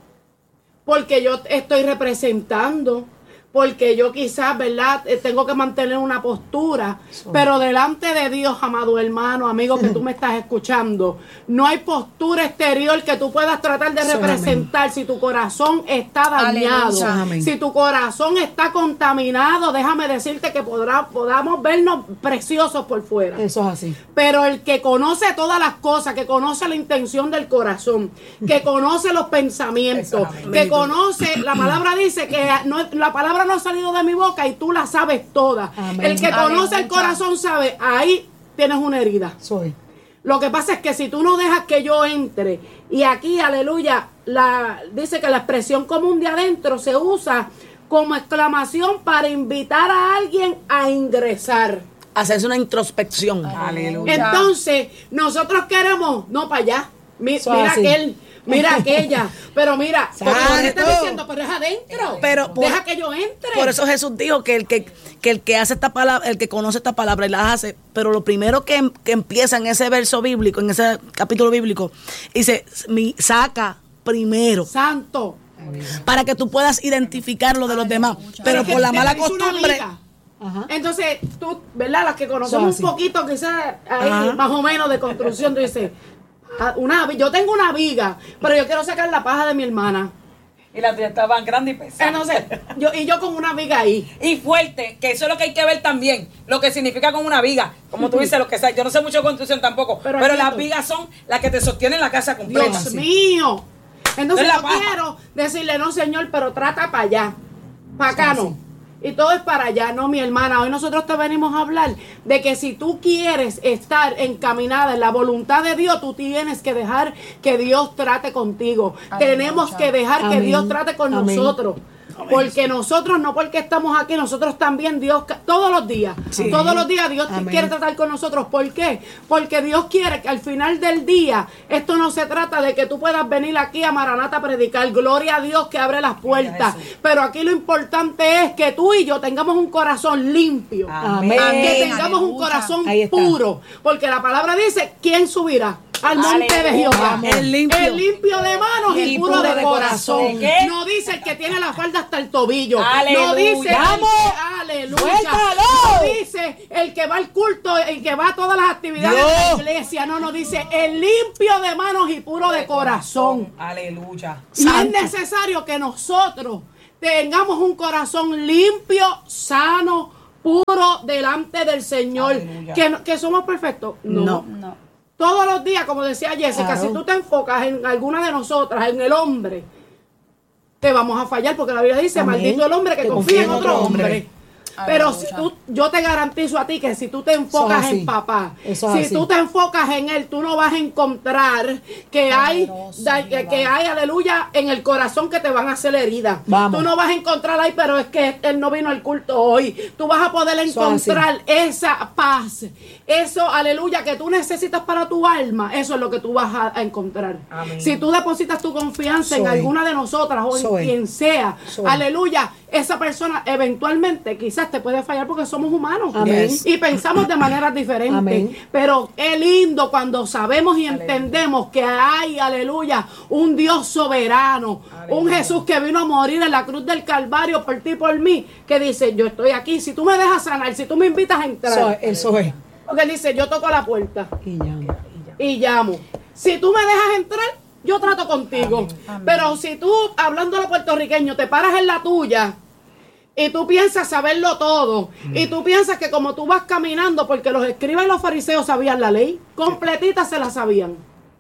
S9: porque yo estoy representando, porque yo quizás, ¿verdad?, tengo que mantener una postura, Soy. Pero delante de Dios, amado hermano, amigo que tú me estás escuchando, no hay postura exterior que tú puedas tratar de Soy. Representar. Amén. Si tu corazón está dañado, Aleluya. Si tu corazón está contaminado, déjame decirte que podrá, podamos vernos preciosos por fuera.
S8: Eso es así.
S9: Pero el que conoce todas las cosas, que conoce la intención del corazón, que conoce los pensamientos, que conoce, la palabra dice que no, la palabra no ha salido de mi boca y tú la sabes toda. Amén. El que conoce Amén. El corazón sabe, ahí tienes una herida.
S8: Soy.
S9: Lo que pasa es que si tú no dejas que yo entre, y aquí, aleluya, la, dice que la expresión común de adentro se usa como exclamación para invitar a alguien a ingresar.
S8: Hacerse una introspección.
S9: Aleluya. Entonces, nosotros queremos, no para allá, Mi, mira así. aquel... Mira aquella, pero mira, porque está diciendo, pero es adentro.
S8: Pero por,
S9: deja que yo entre.
S8: Por eso Jesús dijo que el que, que el que hace esta palabra, el que conoce esta palabra y la hace, pero lo primero que, que empieza en ese verso bíblico, en ese capítulo bíblico, dice, mi, saca primero.
S9: Santo.
S8: Para que tú puedas identificar lo de los demás. Pero por la mala costumbre.
S9: Ajá. Entonces, tú, ¿verdad? Las que conocemos un poquito, quizás ahí, Ajá. más o menos de construcción, tú dices, una, yo tengo una viga, pero yo quiero sacar la paja de mi hermana.
S10: Y la tuya estaba grande y pesada.
S9: Entonces, yo, y yo con una viga ahí.
S10: Y fuerte, que eso es lo que hay que ver también, lo que significa con una viga. Como tú dices, lo que sea, yo no sé mucho de construcción tampoco, pero, pero las vigas son las que te sostienen la casa completa.
S9: Dios mío. Entonces yo quiero decirle, no, Señor, pero trata para allá, para acá no. Y todo es para allá, no, mi hermana. Hoy nosotros te venimos a hablar de que si tú quieres estar encaminada en la voluntad de Dios, tú tienes que dejar que Dios trate contigo. Amén. Tenemos que dejar Amén. que Dios trate con Amén. nosotros. Porque nosotros, no porque estamos aquí, nosotros también, Dios, todos los días, sí. todos los días Dios Amén. quiere tratar con nosotros. ¿Por qué? Porque Dios quiere que al final del día, esto no se trata de que tú puedas venir aquí a Maranata a predicar, gloria a Dios que abre las puertas, pero aquí lo importante es que tú y yo tengamos un corazón limpio, Amén. que tengamos Aleluya. un corazón puro, porque la palabra dice, ¿quién subirá al monte Aleluya. de Jehová? El limpio. el limpio de manos y, y puro, puro de, de corazón. corazón. ¿Qué? No dice el que tiene la falda hasta el tobillo. Aleluya. No dice ¡Vamos! El que, aleluya. No dice el que va al culto, el que va a todas las actividades Dios. de la iglesia. No, no dice el limpio de manos y puro de, de corazón. corazón. Aleluya. Y Santo. es necesario que nosotros tengamos un corazón limpio, sano, puro delante del Señor. ¿Que, ¿Que somos perfectos? No. no. no. Todos los días, como decía Jessica, claro. si tú te enfocas en alguna de nosotras, en el hombre, te vamos a fallar, porque la Biblia dice, Amén. maldito el hombre que, que confía en otro hombre. hombre. Pero si tú, yo te garantizo a ti que si tú te enfocas en papá, Eso si tú te enfocas en él, tú no vas a encontrar que hay, da, que, que hay, aleluya, en el corazón que te van a hacer heridas. Tú no vas a encontrar ahí, pero es que él no vino al culto hoy. Tú vas a poder encontrar esa paz, eso, aleluya, que tú necesitas para tu alma. Eso es lo que tú vas a, a encontrar. Amén. Si tú depositas tu confianza Soy. en alguna de nosotras o Soy. en quien sea, Soy. aleluya, esa persona eventualmente quizás te puede fallar porque somos humanos. Amén. Y pensamos de maneras diferentes. Amén. Pero es lindo cuando sabemos y aleluya. entendemos que hay, aleluya, un Dios soberano, aleluya. un Jesús que vino a morir en la cruz del Calvario por ti y por mí, que dice, yo estoy aquí, si tú me dejas sanar, si tú me invitas a entrar. Eso es. Porque él dice, yo toco la puerta y llamo. Y llamo. Si tú me dejas entrar, yo trato contigo. Amén. Amén. Pero si tú, hablando a los puertorriqueños, te paras en la tuya y tú piensas saberlo todo, mm. y tú piensas que como tú vas caminando, porque los escribas y los fariseos sabían la ley, completita se la sabían.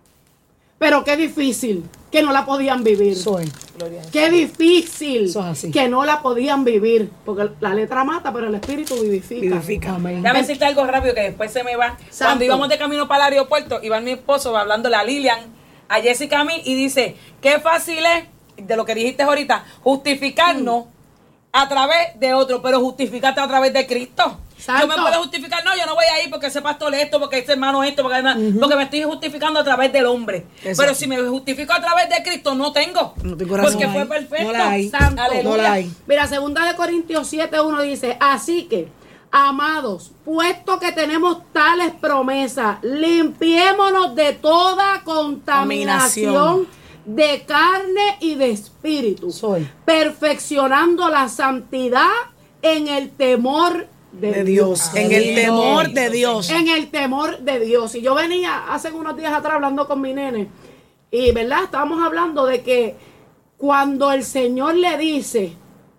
S9: Pero qué difícil que no la podían vivir. Soy. Qué difícil que no la podían vivir. Porque la letra mata, pero el espíritu vivifica. vivifica. Amén.
S10: Déjame decirte algo rápido que después se me va. Santo. Cuando íbamos de camino para el aeropuerto, iba mi esposo hablándole a Lilian, a Jessica, a mí, y dice, qué fácil es, de lo que dijiste ahorita, justificarnos mm. a través de otro, pero justificarte a través de Cristo. Santo. Yo me puedo justificar, no, yo no voy a ir porque ese pastor esto, porque ese hermano esto, porque, uh-huh. porque me estoy justificando a través del hombre. Exacto. Pero si me justifico a través de Cristo, no tengo. No tengo razón. Porque no fue hay. perfecto. No la hay. Santo.
S9: No la hay. Mira, segunda de Corintios siete uno dice, así que, amados, puesto que tenemos tales promesas, limpiémonos de toda contaminación de carne y de espíritu, Soy. perfeccionando la santidad en el temor de, de Dios.
S8: Dios. En el temor de Dios.
S9: En el temor de Dios. Y yo venía hace unos días atrás hablando con mi nene, y verdad, estábamos hablando de que cuando el Señor le dice,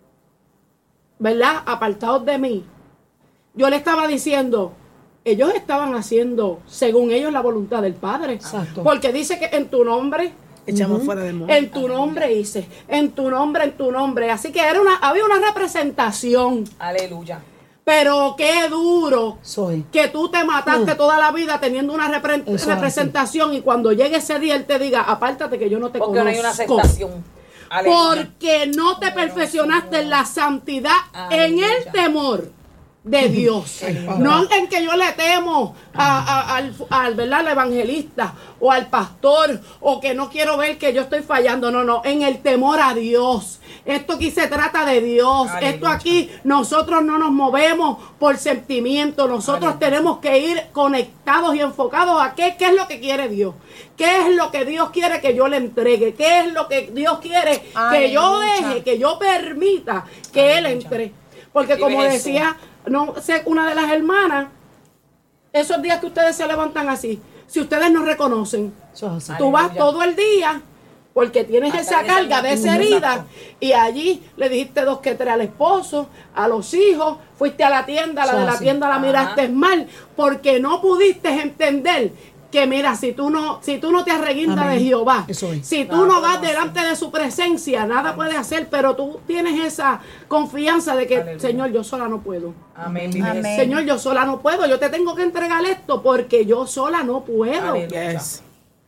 S9: ¿verdad?, apartados de mí, yo le estaba diciendo, ellos estaban haciendo, según ellos, la voluntad del Padre. Exacto. Porque dice que en tu nombre echamos uh-huh. fuera del mundo. En tu Aleluya. nombre hice, en tu nombre, en tu nombre. Así que era una, había una representación.
S10: Aleluya.
S9: Pero qué duro Soy. que tú te mataste uh. toda la vida teniendo una repre- representación y cuando llegue ese día Él te diga, apártate que yo no te
S10: Porque
S9: conozco.
S10: Porque no hay una aceptación.
S9: Aleluya. Porque no te perfeccionaste en la santidad, Aleluya. en el temor de Dios. No en que yo le temo a, a, al, al, ¿verdad?, al evangelista o al pastor, o que no quiero ver que yo estoy fallando. No, no, en el temor a Dios. Esto aquí se trata de Dios. Aleluya. Esto aquí nosotros no nos movemos por sentimiento. Nosotros Aleluya. tenemos que ir conectados y enfocados a qué, qué es lo que quiere Dios. ¿Qué es lo que Dios quiere que yo le entregue? ¿Qué es lo que Dios quiere Aleluya. que yo deje, que yo permita que Aleluya. Él entre? Porque como decía, no sé, una de las hermanas, esos días que ustedes se levantan así, si ustedes no reconocen, tú vas todo el día porque tienes esa carga de esa herida, y allí le dijiste dos que tres al esposo, a los hijos, fuiste a la tienda, la de la tienda la miraste mal, porque no pudiste entender que mira, si tú no, si tú no te arreguindas de Jehová, si tú no vas delante de su presencia, nada puedes hacer, pero tú tienes esa confianza de que, Aleluya. Señor, yo sola no puedo. Amén. Amén. Señor, yo sola no puedo, yo te tengo que entregar esto porque yo sola no puedo. Yes.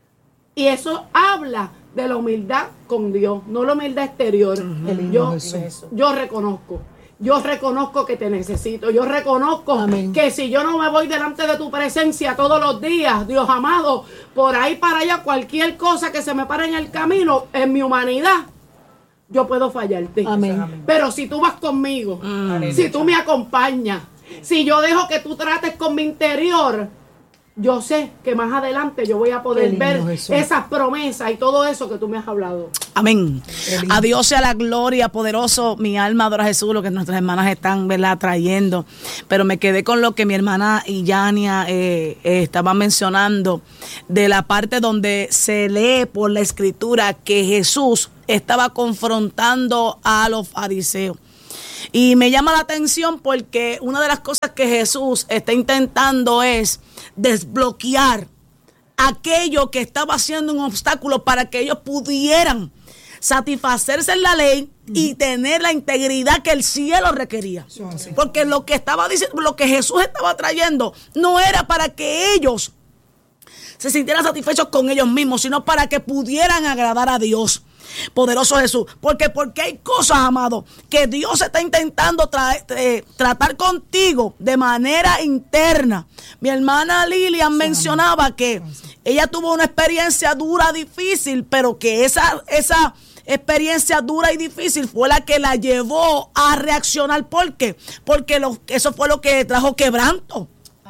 S9: Y eso habla de la humildad con Dios, no la humildad exterior. Uh-huh. Yo, yo reconozco. Yo reconozco que te necesito. Yo reconozco Amén. Que si yo no me voy delante de tu presencia todos los días, Dios amado, por ahí para allá, cualquier cosa que se me pare en el camino, en mi humanidad, yo puedo fallarte. Amén. Pero si tú vas conmigo, Amén. Si tú me acompañas, si yo dejo que tú trates con mi interior, yo sé que más adelante yo voy a poder ver Jesús. Esas promesas y todo eso que tú me has hablado.
S8: Amén. A Dios sea la gloria, poderoso. Mi alma adora a Jesús, lo que nuestras hermanas están, ¿verdad?, trayendo. Pero me quedé con lo que mi hermana Yania eh, eh, estaba mencionando, de la parte donde se lee por la escritura que Jesús estaba confrontando a los fariseos. Y me llama la atención porque una de las cosas que Jesús está intentando es desbloquear aquello que estaba siendo un obstáculo para que ellos pudieran satisfacerse en la ley y tener la integridad que el cielo requería. Porque lo que estaba diciendo, lo que Jesús estaba trayendo, no era para que ellos se sintieran satisfechos con ellos mismos, sino para que pudieran agradar a Dios. Poderoso Jesús, porque porque hay cosas, amado, que Dios está intentando tra- eh, tratar contigo de manera interna. Mi hermana Lilian mencionaba que ella tuvo una experiencia dura, difícil, pero que esa, esa experiencia dura y difícil fue la que la llevó a reaccionar. ¿Por qué? Porque lo, eso fue lo que trajo quebranto.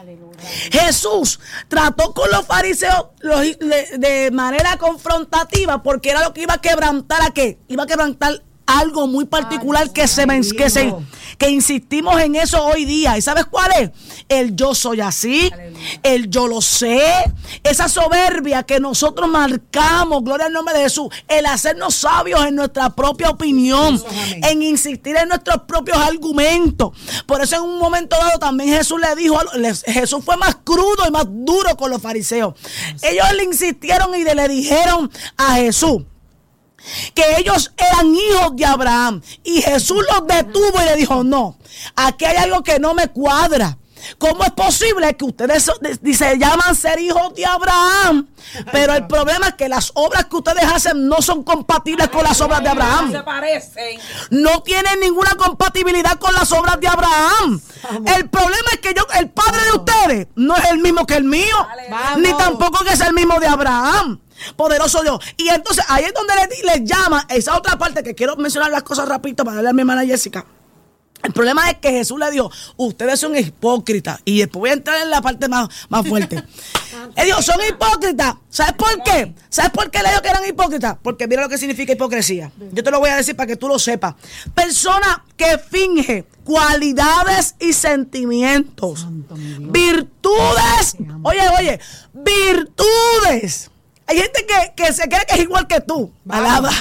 S8: Jesús trató con los fariseos de manera confrontativa porque era lo que iba a quebrantar. ¿A qué? Iba a quebrantar algo muy particular. Ay, que, se, que, se, que insistimos en eso hoy día. ¿Y sabes cuál es? El yo soy así, aleluya. El yo lo sé, esa soberbia que nosotros marcamos, gloria al nombre de Jesús, el hacernos sabios en nuestra propia opinión, eso, en insistir en nuestros propios argumentos. Por eso en un momento dado también Jesús le dijo, Jesús fue más crudo y más duro con los fariseos. Ellos le insistieron y le dijeron a Jesús que ellos eran hijos de Abraham, y Jesús los detuvo y le dijo: no, aquí hay algo que no me cuadra. ¿Cómo es posible que ustedes se llaman ser hijos de Abraham, pero el problema es que las obras que ustedes hacen no son compatibles con las obras de Abraham?
S10: Se parecen.
S8: No tienen ninguna compatibilidad con las obras de Abraham. El problema es que yo, el padre de ustedes no es el mismo que el mío, ni tampoco que es el mismo de Abraham. Poderoso Dios. Y entonces ahí es donde les, les llama esa otra parte que quiero mencionar las cosas rapidito para darle a mi hermana Jessica. El problema es que Jesús le dijo: ustedes son hipócritas. Y después voy a entrar en la parte más, más fuerte. Él dijo: son hipócritas. ¿Sabes por qué? ¿Sabes por qué le dijo que eran hipócritas? Porque mira lo que significa hipocresía. Yo te lo voy a decir para que tú lo sepas. Persona que finge cualidades y sentimientos, virtudes. Oye, oye, virtudes. Hay gente que, que se cree que es igual que tú. Alaba.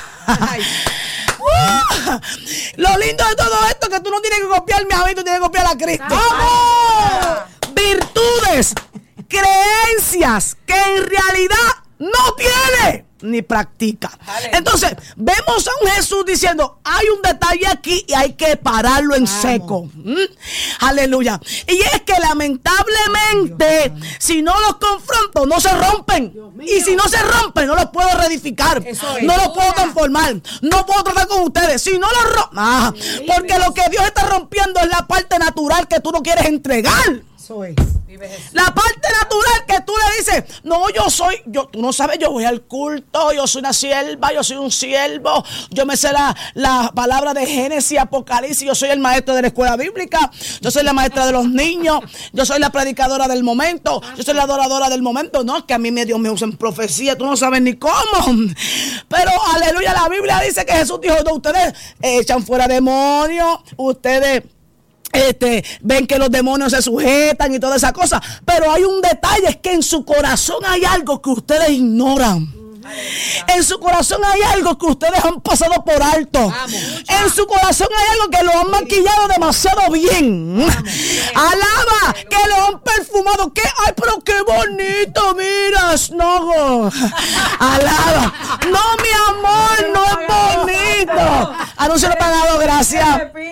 S8: Uh, lo lindo de todo esto es que tú no tienes que copiarme a mí, tú tienes que copiar a Cristo. ¡Vamos! Virtudes, creencias que en realidad no tiene ni practica. Entonces, vemos a un Jesús diciendo: hay un detalle aquí y hay que pararlo en Vamos. seco. ¿Mm? Aleluya. Y es que lamentablemente, Dios, si no los confronto, no se rompen. Y si no se rompen, no los puedo reedificar. No los puedo transformar. No puedo tratar con ustedes. Si no los rompo, ah, porque lo que Dios está rompiendo es la parte natural que tú no quieres entregar. Soy. La parte natural que tú le dices: no, yo soy, yo, tú no sabes, yo voy al culto, yo soy una sierva, yo soy un siervo, yo me sé la, la palabra de Génesis, Apocalipsis, yo soy el maestro de la escuela bíblica, yo soy la maestra de los niños, yo soy la predicadora del momento, yo soy la adoradora del momento. No, que a mí Dios me usa en profecía, tú no sabes ni cómo. Pero aleluya, la Biblia dice que Jesús dijo: no, ustedes echan fuera demonios, ustedes Este, ven que los demonios se sujetan y toda esa cosa, pero hay un detalle, es que en su corazón hay algo que ustedes ignoran. En su corazón hay algo que ustedes han pasado por alto. En su corazón hay algo que lo han maquillado demasiado bien. Alaba, que lo han perfumado. ¿Qué? Ay, pero qué bonito, mira, no. Alaba. No, mi amor, no es bonito. Anuncio pagado, gracias.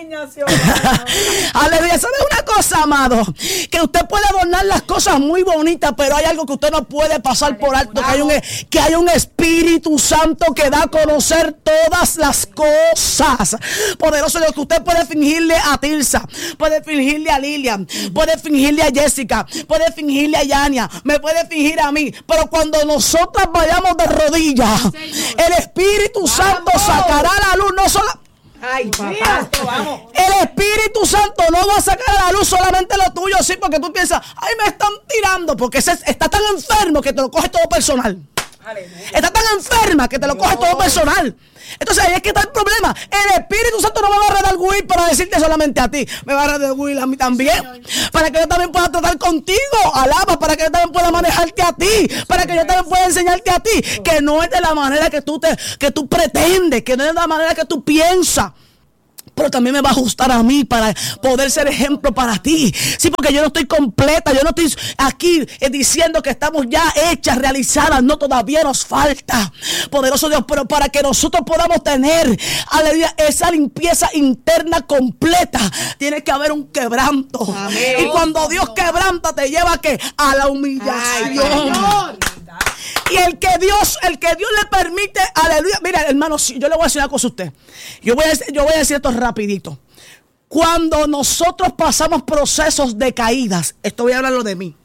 S8: Aleluya. ¿Sabe una cosa, amado? Que usted puede adornar las cosas muy bonitas, pero hay algo que usted no puede pasar por alto. Que hay un, que hay un Espíritu Santo que da a conocer todas las cosas. Poderoso Dios, que usted puede fingirle a Tirsa, puede fingirle a Lilian, puede fingirle a Jessica, puede fingirle a Yania, me puede fingir a mí, pero cuando nosotras vayamos de rodillas, el Espíritu Santo sacará a la luz, no solo... Ay, papá, vamos. El Espíritu Santo no va a sacar a la luz solamente lo tuyo, sí, porque tú piensas, ay, me están tirando, porque ese está tan enfermo que te lo coge todo personal. Aleluya. Está tan enferma que te lo coge Dios. Todo personal. Entonces ahí es que está el problema. El Espíritu Santo no me va a redarguir para decirte solamente a ti, me va a redarguir a mí también, para que yo también pueda tratar contigo. Alaba, para que yo también pueda manejarte a ti, para que yo también pueda enseñarte a ti que no es de la manera que tú te, que tú pretendes, que no es de la manera que tú piensas. Pero también me va a ajustar a mí para poder ser ejemplo para ti. Sí, porque yo no estoy completa, yo no estoy aquí diciendo que estamos ya hechas, realizadas. No, todavía nos falta. Poderoso Dios, pero para que nosotros podamos tener, aleluya, esa limpieza interna completa, tiene que haber un quebranto. Amén. Y cuando Dios quebranta, te lleva ¿a qué? A la humillación. Ay, y el que Dios, el que Dios le permite, aleluya. Mira, hermano, yo le voy a decir una cosa a usted. Yo voy a, yo voy a decir esto rapidito. Cuando nosotros pasamos procesos de caídas, esto voy a hablarlo de mí.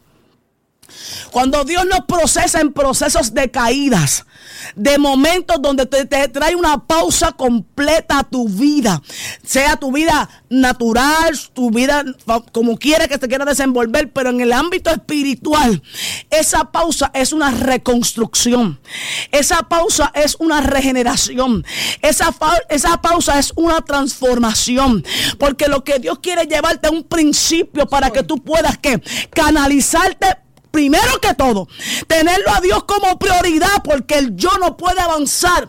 S8: Cuando Dios nos procesa en procesos de caídas, de momentos donde te, te trae una pausa completa a tu vida, sea tu vida natural, tu vida como quiera que te quiera desenvolver, pero en el ámbito espiritual, esa pausa es una reconstrucción, esa pausa es una regeneración, esa, esa pausa es una transformación, porque lo que Dios quiere llevarte a un principio para que tú puedas ¿qué? Canalizarte. Primero que todo, tenerlo a Dios como prioridad, porque el yo no puede avanzar.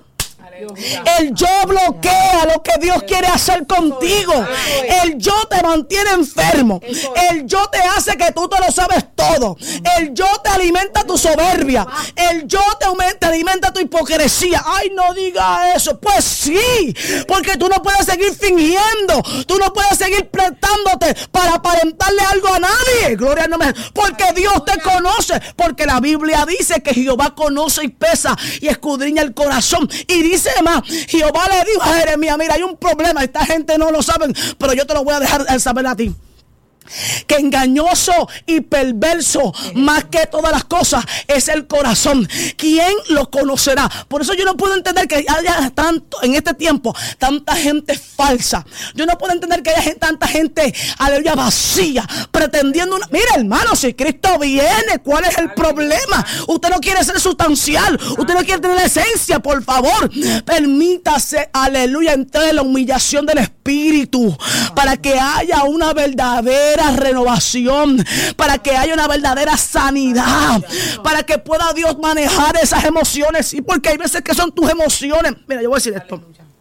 S8: El yo bloquea lo que Dios quiere hacer contigo. El yo te mantiene enfermo. El yo te hace que tú te lo sabes todo. El yo te alimenta tu soberbia. El yo te aumenta, alimenta tu hipocresía. Ay, no diga eso. Pues sí, porque tú no puedes seguir fingiendo. Tú no puedes seguir prestándote para aparentarle algo a nadie. Gloria al nombre. Porque Dios te conoce. Porque la Biblia dice que Jehová conoce y pesa y escudriña el corazón. Y dice más, Jehová le dijo a Jeremías, mira, hay un problema, esta gente no lo saben, pero yo te lo voy a dejar saber a ti. Que engañoso y perverso más que todas las cosas es el corazón. ¿Quién lo conocerá? Por eso yo no puedo entender que haya tanto en este tiempo tanta gente falsa. Yo no puedo entender que haya gente, tanta gente, aleluya, vacía, pretendiendo una... Mira, hermano, si Cristo viene, ¿cuál es el problema? Usted no quiere ser sustancial, usted no quiere tener la esencia. Por favor, permítase, aleluya, entrar en la humillación del Espíritu para que haya una verdadera renovación, para que haya una verdadera sanidad, para que pueda Dios manejar esas emociones. Y porque hay veces que son tus emociones. Mira, yo voy a decir esto.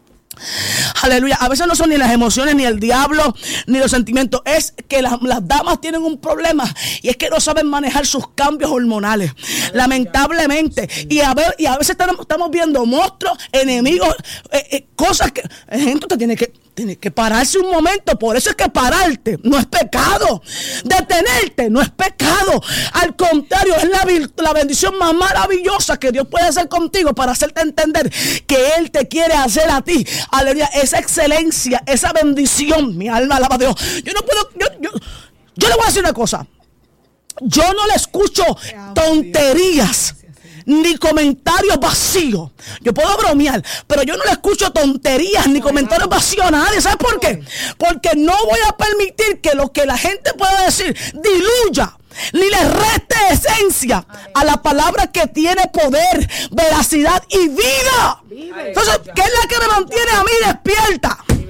S8: Aleluya, a veces no son ni las emociones, ni el diablo, ni los sentimientos. Es que las, las damas tienen un problema, y es que no saben manejar sus cambios hormonales, lamentablemente. Y a, ver, y a veces estamos, estamos viendo monstruos, enemigos, eh, eh, cosas que la gente te tiene que Tienes que pararse un momento. Por eso es que pararte no es pecado. Detenerte no es pecado. Al contrario, es la, la bendición más maravillosa que Dios puede hacer contigo, para hacerte entender que Él te quiere hacer a ti. Aleluya. Esa excelencia, esa bendición. Mi alma alaba a Dios. Yo no puedo. Yo, yo, yo le voy a decir una cosa. Yo no le escucho tonterías ni comentarios vacíos. Yo puedo bromear, pero yo no le escucho tonterías ni comentarios vacíos a nadie. ¿Sabes por qué? Porque no voy a permitir que lo que la gente pueda decir diluya ni le reste esencia a la palabra que tiene poder, veracidad y vida. Entonces, ¿qué es la que me mantiene a mí despierta?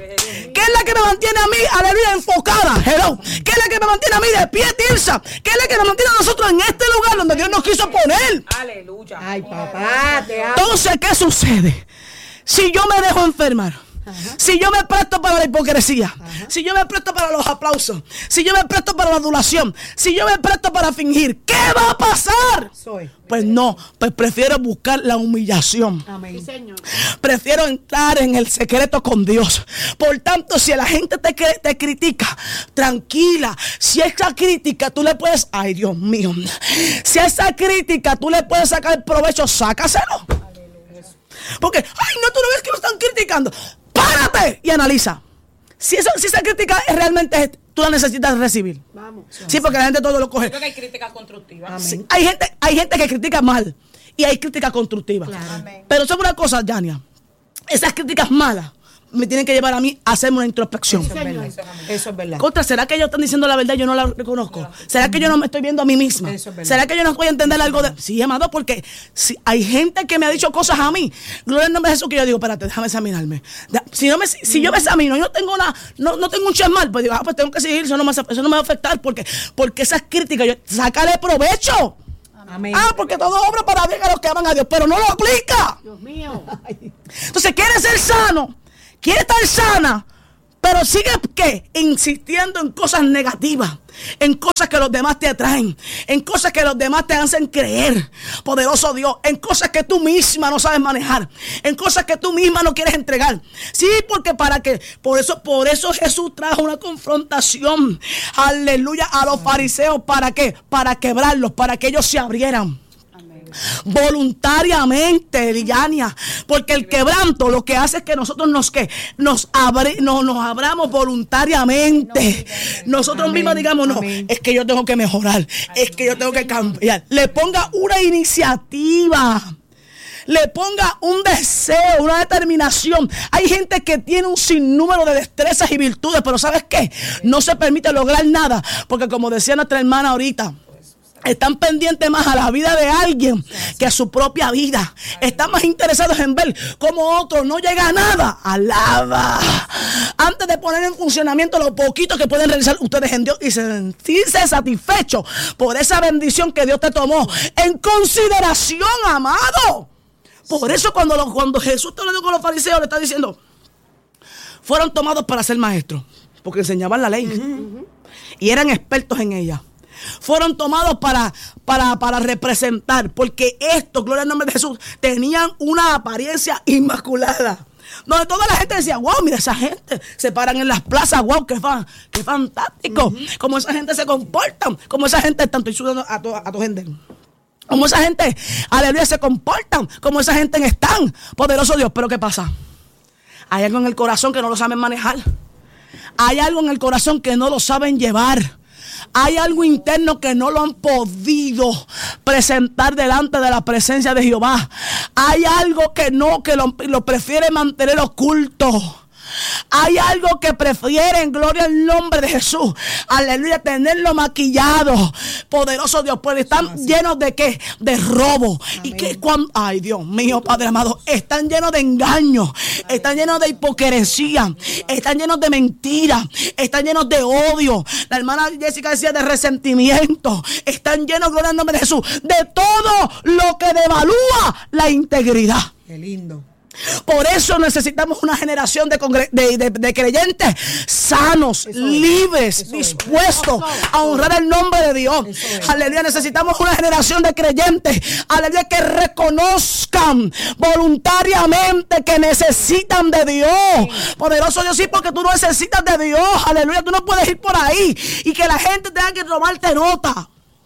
S8: ¿Qué es la que me mantiene a mí, aleluya, enfocada? Hello. ¿Qué es la que me mantiene a mí de pie, Tirsa? ¿Qué es la que nos mantiene a nosotros en este lugar donde Dios nos quiso poner?
S10: Aleluya.
S9: Ay, papá, te amo.
S8: Entonces, ¿qué sucede? Si yo me dejo enfermar, ajá, si yo me presto para la hipocresía, ajá, si yo me presto para los aplausos, si yo me presto para la adulación, si yo me presto para fingir, ¿qué va a pasar?
S9: Soy.
S8: Pues no, pues prefiero buscar la humillación.
S9: Amén. Sí, Señor.
S8: Prefiero entrar en el secreto con Dios. Por tanto, si la gente te, te critica, tranquila. Si esa crítica tú le puedes, ay Dios mío, si a esa crítica tú le puedes sacar provecho, sácaselo. Porque, ay, no, tú no ves que me están criticando. Párate y analiza. Si, eso, si esa crítica es realmente tú la necesitas recibir. Vamos. Sí, porque la gente todo lo coge.
S10: Yo creo que hay críticas constructivas.
S8: Sí, hay, gente, hay gente que critica mal y hay críticas constructivas.
S9: Claro.
S8: Pero sobre una cosa, Yania, esas críticas malas me tienen que llevar a mí a hacerme una introspección.
S9: Eso es verdad. Eso es verdad.
S8: Contra, ¿será que ellos están diciendo la verdad y yo no la reconozco? ¿Será que yo no me estoy viendo a mí misma?
S9: Eso es verdad.
S8: ¿Será que yo no voy a entender algo de...? Sí, amado, porque si hay gente que me ha dicho cosas a mí, gloria al nombre de Jesús, que yo digo, espérate, déjame examinarme. Si, no me, si, si yo me examino y no tengo una, no, no tengo un chismal, pues digo, ah, pues tengo que seguir, eso no me, eso no me va a afectar, porque, porque esas críticas, yo, sácale provecho. Amén. Ah, porque todo obra para bien a los que aman a Dios, pero no lo aplica.
S9: Dios mío.
S8: Entonces, quiere ser sano, quiere estar sana, pero sigue, ¿qué? Insistiendo en cosas negativas, en cosas que los demás te atraen, en cosas que los demás te hacen creer, poderoso Dios, en cosas que tú misma no sabes manejar, en cosas que tú misma no quieres entregar. Sí, porque para qué, por eso, por eso Jesús trajo una confrontación, aleluya, a los fariseos. ¿Para qué? Para quebrarlos, para que ellos se abrieran. Voluntariamente, Liliania, porque el quebranto lo que hace es que nosotros nos que nos abri, no, nos abramos voluntariamente. Nosotros Amén. mismos digamos, no, Amén. es que yo tengo que mejorar, es que yo tengo que cambiar. Le ponga una iniciativa, le ponga un deseo, una determinación. Hay gente que tiene un sinnúmero de destrezas y virtudes, pero ¿sabes qué? No se permite lograr nada, porque como decía nuestra hermana ahorita, están pendientes más a la vida de alguien que a su propia vida. Están más interesados en ver cómo otro no llega a nada. Alaba. Antes de poner en funcionamiento lo poquito que pueden realizar ustedes en Dios y sentirse satisfechos por esa bendición que Dios te tomó en consideración, amado. Por eso cuando, lo, cuando Jesús está hablando con los fariseos, le está diciendo, fueron tomados para ser maestros, porque enseñaban la ley uh-huh. y eran expertos en ella. Fueron tomados para, para, para representar, porque estos, gloria al nombre de Jesús, tenían una apariencia inmaculada. Donde toda la gente decía, wow, mira esa gente, se paran en las plazas, wow, qué, fan, qué fantástico. Uh-huh. Como esa gente se comportan, como esa gente, tanto estoy sudando a tu, a tu gente. Como esa gente, aleluya, se comportan, como esa gente están. Poderoso Dios, pero ¿qué pasa? Hay algo en el corazón que no lo saben manejar. Hay algo en el corazón que no lo saben llevar. Hay algo interno que no lo han podido presentar delante de la presencia de Jehová. Hay algo que no, que lo, lo prefiere mantener oculto. Hay algo que prefieren, gloria al nombre de Jesús, aleluya, tenerlo maquillado. Poderoso Dios, pues están sí, llenos de qué, de robo. Amén. Y que cuando, ay Dios mío, Padre amado, están llenos de engaño, están llenos de hipocresía, están llenos de mentira, están llenos de odio. La hermana Jessica decía de resentimiento. Están llenos, gloria al nombre de Jesús, de todo lo que devalúa la integridad.
S9: Qué lindo.
S8: Por eso necesitamos una generación de, congre- de, de, de creyentes sanos, eso libres, es. dispuestos es. a honrar el nombre de Dios. Es. Aleluya, necesitamos una generación de creyentes, aleluya, que reconozcan voluntariamente que necesitan de Dios. Sí. Poderoso Dios, sí, porque tú no necesitas de Dios. Aleluya, tú no puedes ir por ahí y que la gente tenga que tomarte nota.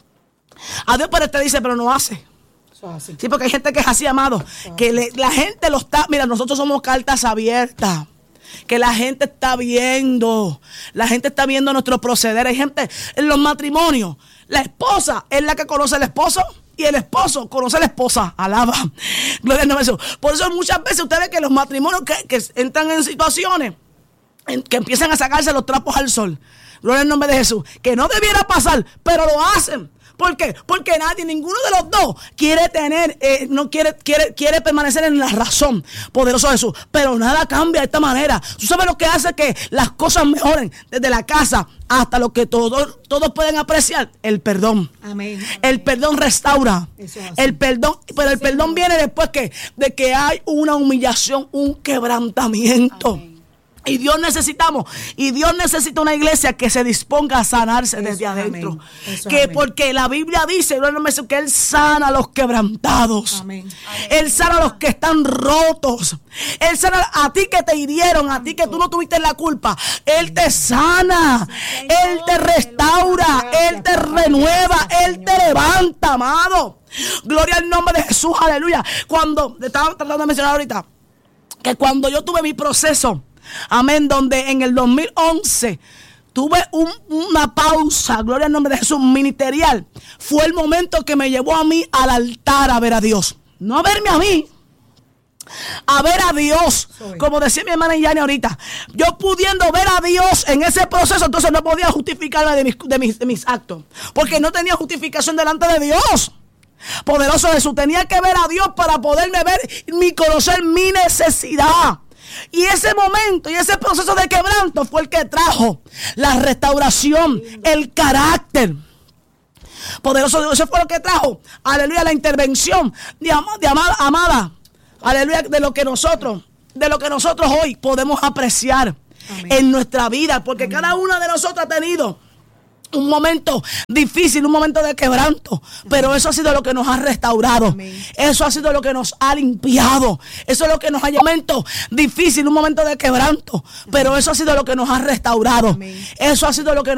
S8: A Dios pero te dice, pero no hace. Sí, porque hay gente que es así, amado, que le, la gente lo está, mira, nosotros somos cartas abiertas, que la gente está viendo, la gente está viendo nuestro proceder. Hay gente en los matrimonios, la esposa es la que conoce al esposo y el esposo conoce a la esposa. Alaba, gloria al nombre de Jesús. Por eso muchas veces ustedes ven que los matrimonios que, que entran en situaciones en, que empiezan a sacarse los trapos al sol, gloria al nombre de Jesús, que no debiera pasar, pero lo hacen. ¿Por qué? Porque nadie, ninguno de los dos quiere tener, eh, no quiere, quiere, quiere permanecer en la razón. Poderoso Jesús. Pero nada cambia de esta manera. ¿Tú sabes lo que hace que las cosas mejoren? Desde la casa hasta lo que todos, todos pueden apreciar. El perdón.
S9: Amén.
S8: El perdón restaura. El perdón, pero el perdón viene después que, de que hay una humillación, un quebrantamiento. Amén. Y Dios necesitamos, y Dios necesita una iglesia que se disponga a sanarse desde eso, adentro. Que amén. Porque la Biblia dice que Él sana a los quebrantados. Amén. Él sana a los que están rotos. Él sana a ti que te hirieron, a ti que tú no tuviste la culpa. Él te sana, Él te restaura, Él te renueva, Él te levanta, amado. Gloria al nombre de Jesús, aleluya. Cuando, estaba tratando de mencionar ahorita, que cuando yo tuve mi proceso, amén, donde en el dos mil once tuve un, una pausa, gloria al nombre de Jesús, ministerial. Fue el momento que me llevó a mí al altar a ver a Dios. No a verme a mí, a ver a Dios. Soy. Como decía mi hermana Yani ahorita, yo pudiendo ver a Dios en ese proceso, entonces no podía justificarme de mis, de mis, de mis actos, porque no tenía justificación delante de Dios. Poderoso Jesús, tenía que ver a Dios para poderme ver y conocer mi necesidad. Y ese momento y ese proceso de quebranto fue el que trajo la restauración, el carácter. Poderoso Dios, eso fue lo que trajo, aleluya, la intervención de, ama, de amada, amada, aleluya, de lo que nosotros, de lo que nosotros hoy podemos apreciar. Amén. En nuestra vida, porque amén. Cada una de nosotros ha tenido un momento difícil, un momento de quebranto, pero eso ha sido lo que nos ha restaurado. Amén. Eso ha sido lo que nos ha limpiado. Eso es lo que nos ha llevado. Un momento difícil, un momento de quebranto, pero eso ha sido lo que nos ha restaurado. Amén. Eso ha sido lo que nos